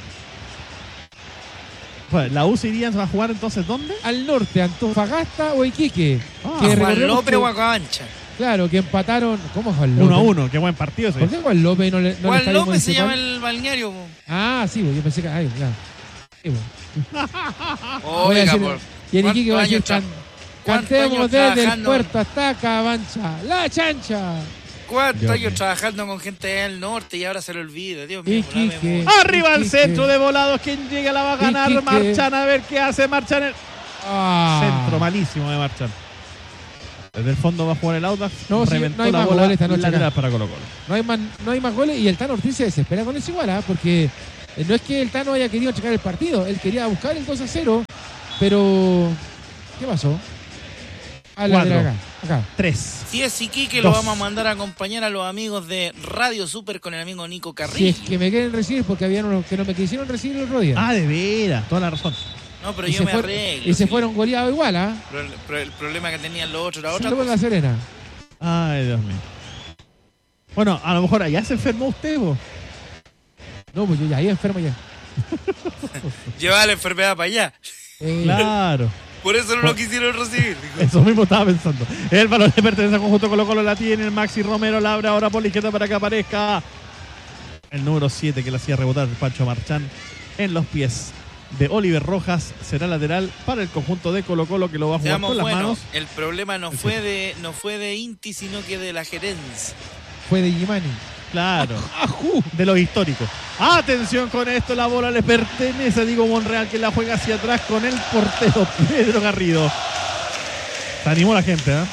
A: Bueno, la U se iría a jugar entonces ¿dónde?
B: Al norte, Antofagasta o Iquique.
A: Ah,
B: que
C: Juan
B: recordemos
C: López
B: que-
C: o Acabancha.
B: Claro, que empataron. ¿Cómo Juan López?
A: 1-1, qué buen partido ese.
B: ¿Por qué Juan López no le
C: Juan
B: está
C: López se
B: municipal?
C: llama el balneario. po.
B: Ah, sí, yo pensé que. Ay, ya. Sí, bueno. Voy a
C: Oiga,
B: decir-
C: por
B: y el Iquique va a decir:
C: ¿cuántos
B: cantemos
C: años
B: desde el
C: trabajando?
B: puerto hasta Cabancha. La chancha.
C: ¿Cuántos
A: Dios
C: años
A: mío.
C: trabajando con gente del norte y ahora se le olvida? Dios mío,
B: Iquique.
C: la memoria.
A: Arriba al
B: Iquique.
A: centro de volados. Quien llega la va a ganar.
B: Iquique.
A: Marchan a ver qué hace Marchan. Centro malísimo de Marchand. Desde el fondo va a jugar el Audax.
B: No, sí,
A: reventó
B: no hay
A: la
B: más
A: bola
B: goles esta noche
A: lateral
B: acá.
A: para Colo-Colo.
B: No hay más goles y el Tano Ortiz se desespera con eso igual, porque no es que el Tano haya querido checar el partido, él quería buscar el 2-0, pero ¿qué pasó? A la de acá.
A: 3.
C: Si es Iquique,
A: 2.
C: lo vamos a mandar a acompañar a los amigos de Radio Super con el amigo Nico
B: Si
C: Carrillo.
B: es que me quieren recibir, porque había unos que no me quisieron recibir el otro día.
A: Ah, de veras, toda la razón.
C: No, pero
B: Y
C: yo
B: se
C: me
B: fue-
C: arreglo.
B: Y se
C: sí.
B: fueron goleados igual, ¿ah?
C: Pero el problema que tenían los otros era otra
B: Solo con
C: cosa.
B: la Serena.
A: Ay, Dios mío. Bueno, a lo mejor allá se enfermó usted, vos.
B: No, pues yo ya ahí enfermo ya.
C: Llevaba la enfermedad para allá.
A: Claro.
C: Por eso no lo quisieron recibir. dijo.
A: Eso mismo estaba pensando. El balón le pertenece al conjunto Colo-Colo, la tiene el Maxi Romero, la abre ahora por la izquierda para que aparezca el número 7 que le hacía rebotar Pancho Marchand en los pies de Oliver Rojas. Será lateral para el conjunto de Colo-Colo, que lo va a jugar
C: Seamos
A: con las
C: buenos,
A: manos.
C: el problema no fue de Inti, sino que de la gerencia.
B: Fue de Gimani.
A: Claro, de los históricos. Atención con esto, la bola le pertenece a Diego Monreal, que la juega hacia atrás con el portero Pedro Garrido. Se animó la gente, ¿eh?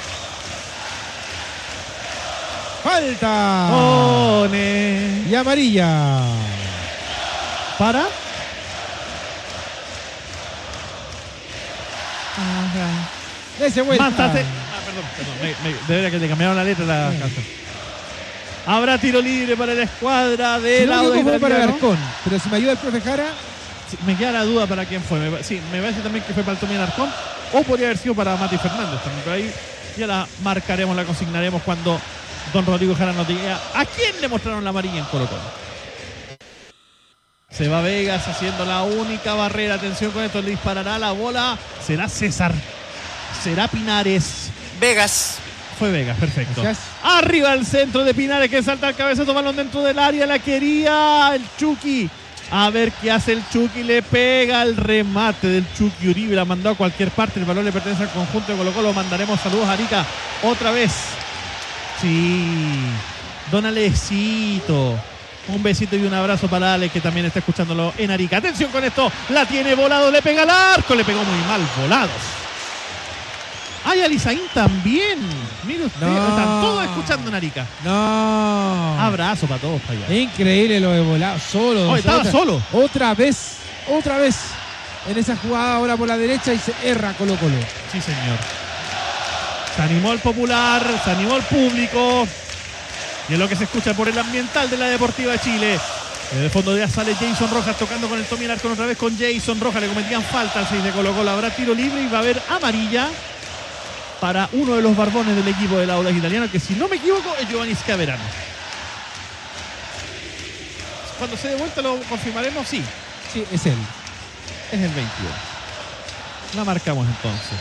B: ¡Falta!
A: Pone
B: Y amarilla.
A: para.
B: Dese vuelta.
A: Mátate. Perdón. Debería que le cambiaron la letra a la canción. Habrá tiro libre para la escuadra
B: Si
A: del
B: no me
A: lado
B: equivoco, fue para
A: italiano.
B: Alarcón. Pero si me ayuda el profe Jara,
A: Sí, me queda la duda para quién fue. Sí, me parece también que fue para el Tommy Alarcón. O podría haber sido para Mati Fernández también. Pero ahí ya la marcaremos, la consignaremos cuando don Rodrigo Jara nos diga a quién le mostraron la amarilla en Colo-Colo. Se va Vegas haciendo la única barrera. Atención con esto, le disparará la bola. Será César. Será Pinares.
C: Vegas.
A: Fue Vegas, perfecto.
B: Gracias.
A: Arriba el centro de Pinares, que salta al cabezazo, balón dentro del área. La quería el Chucky. A ver qué hace el Chucky. Le pega el remate del Chucky Uribe. La mandó a cualquier parte. El balón le pertenece al conjunto de Colo-Colo. Mandaremos saludos a Arica otra vez. Sí. Don Alecito. Un besito y un abrazo para Ale, que también está escuchándolo en Arica. Atención con esto. La tiene Volado. Le pega al arco. Le pegó muy mal. Volados. Ay, Alisaín también. Mire usted.
B: No.
A: Están todos escuchando en Arica.
B: no.
A: Abrazo para todos para allá.
B: Increíble lo de volado. Solo.
A: Oh, estaba solo.
B: Otra vez. En esa jugada ahora por la derecha y se erra Colo-Colo.
A: Sí, señor. Se animó el popular, se animó el público. Y es lo que se escucha por el ambiental de la Deportiva de Chile. En el fondo ya sale Jason Rojas tocando con el Tommy Alarcón otra vez con Jason Rojas. Le cometían falta al 6 de Colo-Colo. Habrá tiro libre y va a haber amarilla para uno de los barbones del equipo del Audax Italiano, que si no me equivoco es Giovanni Scaverano. Cuando se dé vuelta lo confirmaremos, sí.
B: Sí, es él.
A: Es el 21. La marcamos entonces.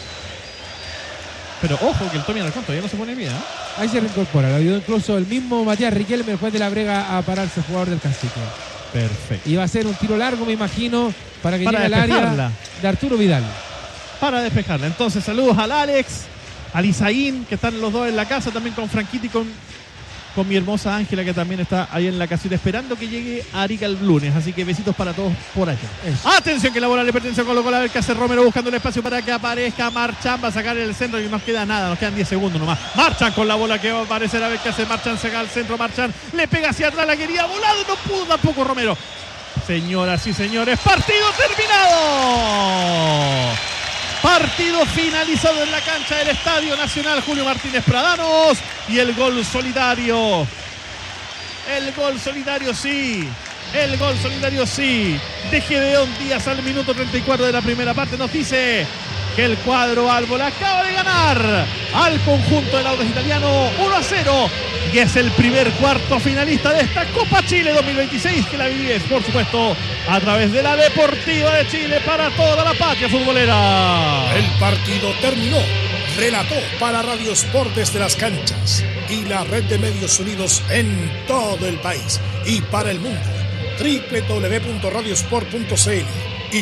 A: Pero ojo que el Tommy Alarcón todavía no se pone bien, ¿eh?
B: Ahí se reincorpora. Lo ayudó incluso el mismo Matías Riquelme, el juez de la Brega, a pararse el jugador del Cacique.
A: Perfecto.
B: Y va a ser un tiro largo, me imagino, para que
A: Para
B: llegue al área
A: despejarla.
B: de Arturo Vidal.
A: Para despejarla. Entonces, saludos al Alex, al Isaín, que están los dos en la casa, también con Franquito y con mi hermosa Ángela, que también está ahí en la casita esperando que llegue a Arica el lunes. Así que besitos para todos por allá.
B: Eso.
A: Atención que la bola le pertenece a Colo-Colo. A ver qué hace Romero buscando el espacio para que aparezca Marchand. Va a sacar el centro y no nos queda nada. Nos quedan 10 segundos nomás. Marchand con la bola que va a aparecer. A ver qué hace Marchand. Saca al centro Marchand. Le pega hacia atrás. La quería volado. No pudo tampoco Romero. Señoras y señores, partido terminado. Partido finalizado en la cancha del Estadio Nacional Julio Martínez Pradanos. Y el gol solidario. El gol solidario sí. El gol solidario sí. De Gedeón Díaz al minuto 34 de la primera parte. Nos dice que el cuadro Árbol acaba de ganar al conjunto del Audax Italiano 1-0. Y es el primer cuarto finalista de esta Copa Chile 2026, que la vives, por supuesto, a través de la Deportiva de Chile para toda la patria futbolera.
D: El partido terminó. Relató para Radio Sport desde las canchas y la red de medios unidos en todo el país y para el mundo. www.radiosport.cl y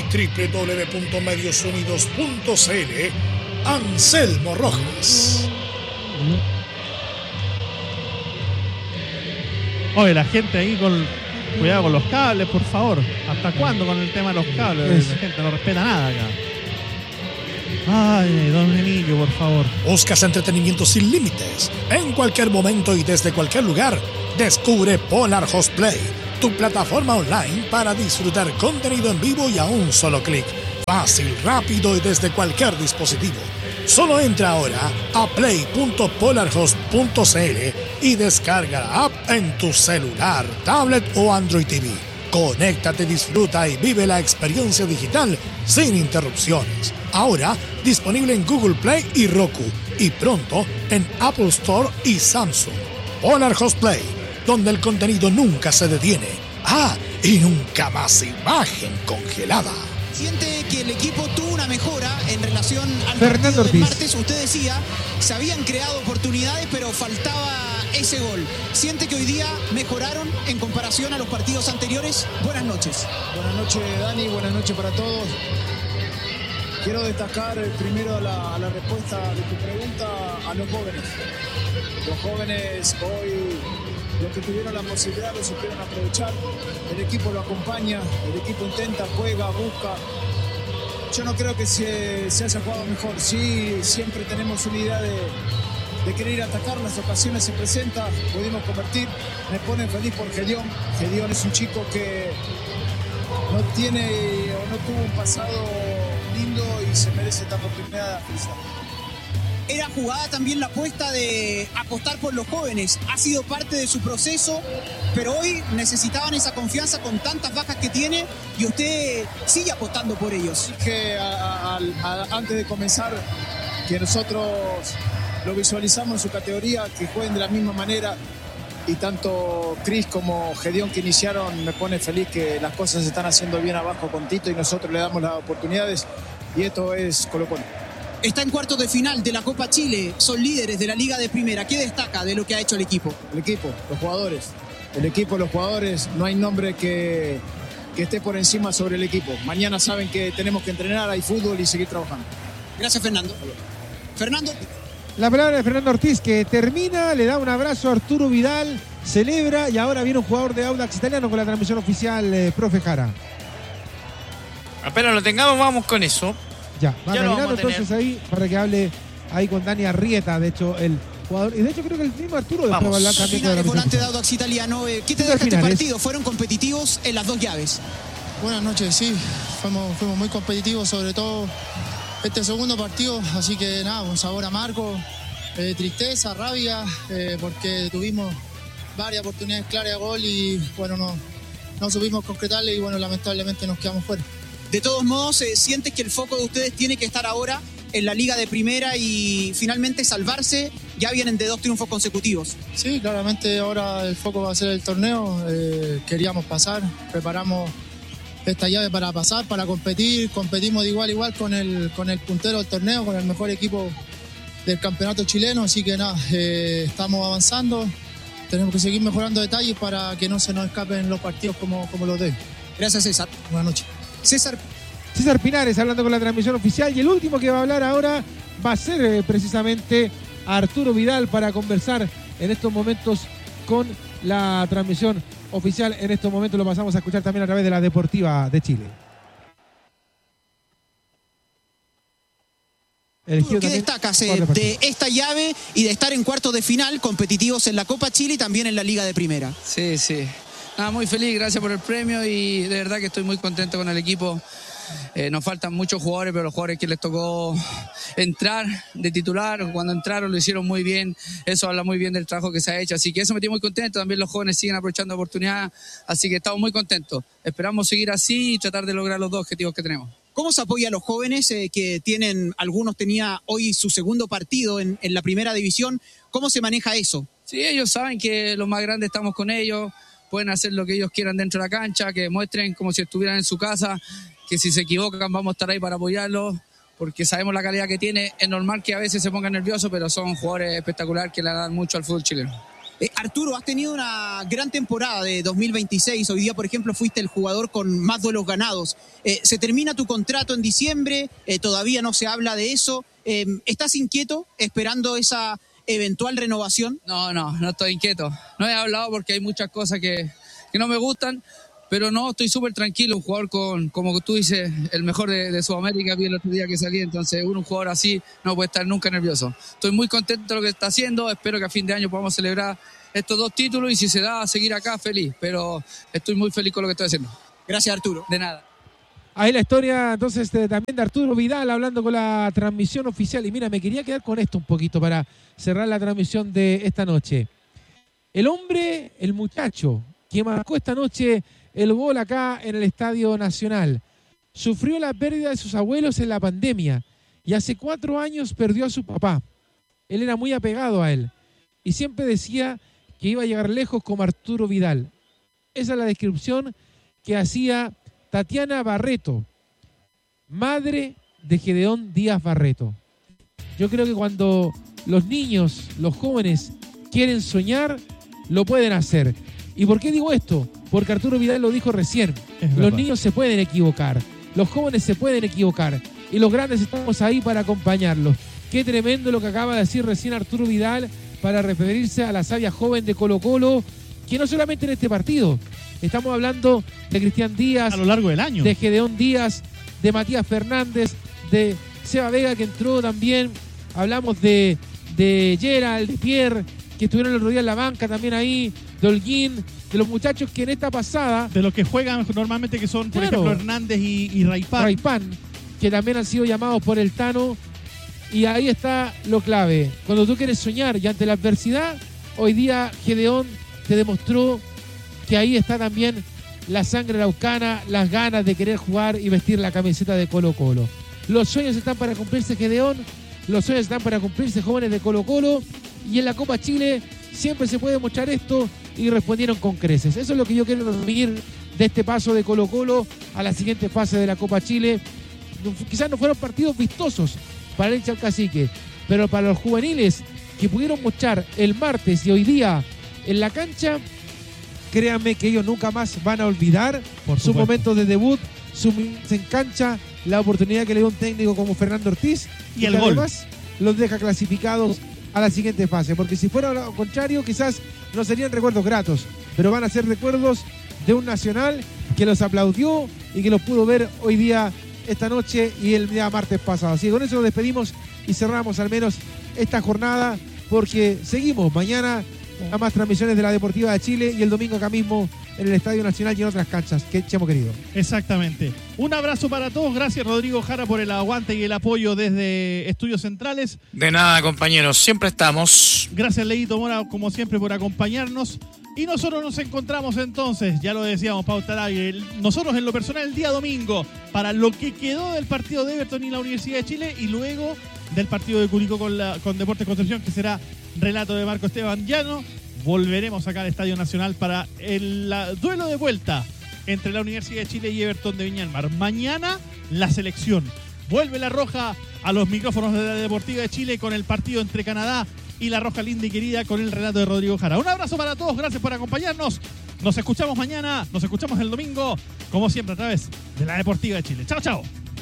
D: www.mediosunidos.cl. Anselmo Rojas.
A: Oye, la gente ahí cuidado con los cables, por favor. ¿Hasta cuándo con el tema de los cables?
B: Eso.
A: La gente no respeta nada acá. Ay, don Emilio, por favor.
D: ¿Buscas entretenimiento sin límites? En cualquier momento y desde cualquier lugar, descubre Polar Host Play, tu plataforma online para disfrutar contenido en vivo y a un solo clic. Fácil, rápido y desde cualquier dispositivo. Solo entra ahora a play.polarhost.cl y descarga la app en tu celular, tablet o Android TV. Conéctate, disfruta y vive la experiencia digital sin interrupciones. Ahora disponible en Google Play y Roku y pronto en Apple Store y Samsung. Polar Host Play, donde el contenido nunca se detiene. Y nunca más imagen congelada.
E: Siente que el equipo tuvo una mejora en relación al
B: Fernando
E: partido del
B: Ortiz.
E: martes. Usted decía, se habían creado oportunidades, pero faltaba ese gol. ¿Siente que hoy día mejoraron en comparación a los partidos anteriores? Buenas noches.
F: Buenas noches, Dani. Buenas noches para todos. Quiero destacar primero a la respuesta de tu pregunta a los jóvenes. Los jóvenes hoy, los que tuvieron la posibilidad, lo supieron aprovechar. El equipo lo acompaña, el equipo intenta, juega, busca. Yo no creo que se haya jugado mejor. Sí, siempre tenemos una idea de querer atacar, las ocasiones se presentan, pudimos convertir. Me pone feliz por Gedeón. Gedeón es un chico que no tiene o no tuvo un pasado lindo y se merece esta oportunidad de felicidad.
E: Era jugada también la apuesta de apostar por los jóvenes. Ha sido parte de su proceso, pero hoy necesitaban esa confianza con tantas bajas que tiene y usted sigue apostando por ellos.
F: Dije antes de comenzar que nosotros lo visualizamos en su categoría, que jueguen de la misma manera, y tanto Cris como Gedeón que iniciaron, me pone feliz que las cosas se están haciendo bien abajo con Tito y nosotros le damos las oportunidades, y esto es Colo-Colo.
E: Está en cuartos de final de la Copa Chile, son líderes de la Liga de Primera. ¿Qué destaca de lo que ha hecho el equipo?
F: El equipo, los jugadores. El equipo, los jugadores, no hay nombre que esté por encima sobre el equipo. Mañana saben que tenemos que entrenar, hay fútbol y seguir trabajando.
E: Gracias, Fernando. Fernando.
B: La palabra de Fernando Ortiz, que termina, le da un abrazo a Arturo Vidal, celebra, y ahora viene un jugador de Audax Italiano con la transmisión oficial, profe Jara.
C: Apenas lo tengamos, vamos con eso.
B: Ya, va
C: Ya lo
B: caminando
C: vamos a
B: entonces ahí para que hable ahí con Dani Arrieta, de hecho, el jugador. Y de hecho creo que el mismo Arturo después va a hablar también con la
E: Finales, volante de
B: transmisión.
E: Audax Italiano. ¿Qué te
B: César
E: deja este
B: Pinares.
E: partido? Fueron competitivos en las dos llaves.
G: Buenas noches, sí, fuimos muy competitivos, sobre todo este segundo partido, así que nada, un sabor amargo, tristeza, rabia, porque tuvimos varias oportunidades claras de gol y bueno, no supimos concretarle y bueno, lamentablemente nos quedamos fuera.
E: De todos modos, ¿sientes que el foco de ustedes tiene que estar ahora en la Liga de Primera y finalmente salvarse? Ya vienen de 2 triunfos consecutivos.
G: Sí, claramente ahora el foco va a ser el torneo, queríamos pasar, preparamos esta llave para pasar, para competir, competimos de igual a igual con el puntero del torneo, con el mejor equipo del campeonato chileno, así que nada, estamos avanzando, tenemos que seguir mejorando detalles para que no se nos escapen los partidos como los de hoy.
E: Gracias, César.
G: Buenas noches.
E: César
B: Pinares hablando con la transmisión oficial, y el último que va a hablar ahora va a ser precisamente Arturo Vidal para conversar en estos momentos con la transmisión oficial. En estos momentos lo pasamos a escuchar también a través de la Deportiva de Chile.
E: ¿qué destacas de esta llave y de estar en cuartos de final competitivos en la Copa Chile y también en la Liga de Primera?
H: Sí. Nada, muy feliz, gracias por el premio y de verdad que estoy muy contento con el equipo. Nos faltan muchos jugadores, pero los jugadores que les tocó entrar de titular, cuando entraron lo hicieron muy bien. Eso habla muy bien del trabajo que se ha hecho, así que eso me tiene muy contento. También los jóvenes siguen aprovechando oportunidades, así que estamos muy contentos. Esperamos seguir así y tratar de lograr los dos objetivos que tenemos.
E: ¿Cómo se apoya a los jóvenes que tienen, algunos tenía hoy su segundo partido en la primera división? ¿Cómo se maneja eso?
H: Sí, ellos saben que los más grandes estamos con ellos, pueden hacer lo que ellos quieran dentro de la cancha, que muestren como si estuvieran en su casa, que si se equivocan vamos a estar ahí para apoyarlos, porque sabemos la calidad que tiene. Es normal que a veces se pongan nerviosos, pero son jugadores espectaculares que le dan mucho al fútbol chileno.
E: Arturo, has tenido una gran temporada de 2026. Hoy día, por ejemplo, fuiste el jugador con más duelos ganados. Se termina tu contrato en diciembre, todavía no se habla de eso. ¿Estás inquieto esperando esa eventual renovación?
H: No estoy inquieto. No he hablado porque hay muchas cosas que no me gustan, Pero no, estoy súper tranquilo, un jugador como tú dices, el mejor de Sudamérica, vi el otro día que salí, entonces un jugador así no puede estar nunca nervioso. Estoy muy contento de lo que está haciendo, espero que a fin de año podamos celebrar estos 2 títulos y si se da, seguir acá feliz, pero estoy muy feliz con lo que estoy haciendo.
E: Gracias, Arturo.
H: De nada.
B: Ahí la historia entonces también de Arturo Vidal hablando con la transmisión oficial. Y mira, me quería quedar con esto un poquito para cerrar la transmisión de esta noche. El hombre, el muchacho que marcó esta noche el gol acá en el Estadio Nacional, sufrió la pérdida de sus abuelos en la pandemia y hace 4 años perdió a su papá. Él era muy apegado a él y siempre decía que iba a llegar lejos como Arturo Vidal. Esa es la descripción que hacía Tatiana Barreto, madre de Gedeón Díaz Barreto. Yo creo que cuando los niños, los jóvenes quieren soñar, lo pueden hacer. ¿Y por qué digo esto? Porque Arturo Vidal lo dijo recién. Los niños se pueden equivocar, los jóvenes se pueden equivocar y los grandes estamos ahí para acompañarlos. Qué tremendo lo que acaba de decir recién Arturo Vidal para referirse a la savia joven de Colo-Colo, que no solamente en este partido, estamos hablando de Cristian Díaz,
A: a lo largo del año,
B: de Gedeón Díaz, de Matías Fernández, de Seba Vega que entró también, hablamos de Gerald, de Pierre, que estuvieron el otro día en la banca también ahí, de Holguín, de los muchachos que en esta pasada...
A: De los que juegan normalmente, que son, por ejemplo, Hernández y Raipán.
B: Raipán, que también han sido llamados por el Tano. Y ahí está lo clave. Cuando tú quieres soñar y ante la adversidad, hoy día Gedeón te demostró que ahí está también la sangre laucana, las ganas de querer jugar y vestir la camiseta de Colo-Colo. Los sueños están para cumplirse, Gedeón. Los sueños están para cumplirse, jóvenes de Colo-Colo. Y en la Copa Chile siempre se puede mostrar esto y respondieron con creces. Eso es lo que yo quiero resumir de este paso de Colo-Colo a la siguiente fase de la Copa Chile. Quizás no fueron partidos vistosos para el hincha del Cacique, pero para los juveniles que pudieron mostrar el martes y hoy día en la cancha, créanme que ellos nunca más van a olvidar su momento de debut, su minutos en cancha, la oportunidad que le dio un técnico como Fernando Ortiz
A: y el gol.
B: Además los deja clasificados a la siguiente fase, porque si fuera lo contrario quizás no serían recuerdos gratos, pero van a ser recuerdos de un Nacional que los aplaudió y que los pudo ver hoy día, esta noche y el día martes pasado. Así que con eso nos despedimos y cerramos al menos esta jornada, porque seguimos mañana a más transmisiones de la Deportiva de Chile y el domingo acá mismo en el Estadio Nacional y en otras canchas que hemos querido.
A: Exactamente. Un abrazo para todos. Gracias, Rodrigo Jara, por el aguante y el apoyo desde Estudios Centrales.
C: De nada, compañeros. Siempre estamos.
A: Gracias, Leito Mora, como siempre, por acompañarnos. Y nosotros nos encontramos entonces, ya lo decíamos, Pauta al Aire, nosotros en lo personal el día domingo, para lo que quedó del partido de Everton y la Universidad de Chile, y luego del partido de Curicó con Deportes Concepción, que será relato de Marco Esteban Llano. Volveremos acá al Estadio Nacional para el duelo de vuelta entre la Universidad de Chile y Everton de Viña del Mar. Mañana la selección. Vuelve la Roja a los micrófonos de la Deportiva de Chile con el partido entre Canadá y la Roja linda y querida con el relato de Rodrigo Jara. Un abrazo para todos, gracias por acompañarnos. Nos escuchamos mañana, nos escuchamos el domingo, como siempre a través de la Deportiva de Chile. Chao, chao.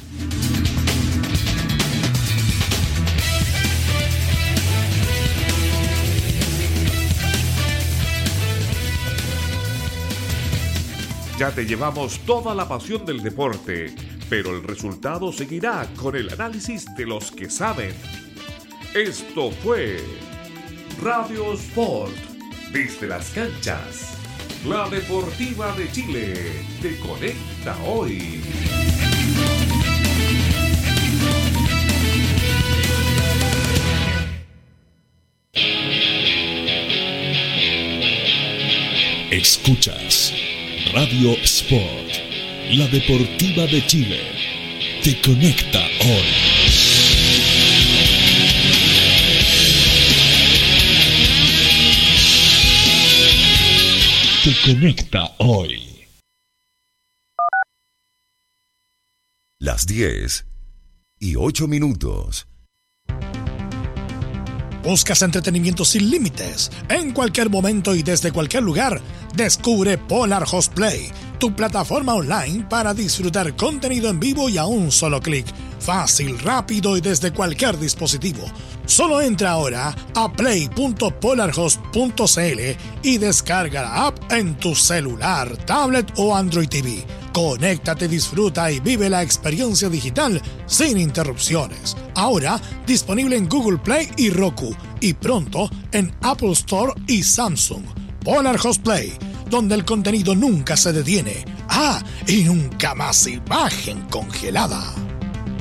I: Ya te llevamos toda la pasión del deporte, pero el resultado seguirá con el análisis de los que saben. Esto fue Radio Sport, desde las canchas. La Deportiva de Chile te conecta hoy.
J: Escuchas Radio Sport, la Deportiva de Chile, te conecta hoy. Te conecta hoy.
K: Las 10:08.
D: ¿Buscas entretenimiento sin límites? En cualquier momento y desde cualquier lugar, descubre Polar Host Play, tu plataforma online para disfrutar contenido en vivo y a un solo clic. Fácil, rápido y desde cualquier dispositivo. Solo entra ahora a play.polarhost.cl y descarga la app en tu celular, tablet o Android TV. Conéctate, disfruta y vive la experiencia digital sin interrupciones. Ahora disponible en Google Play y Roku y pronto en Apple Store y Samsung. Polar Host Play, donde el contenido nunca se detiene. Y nunca más imagen congelada.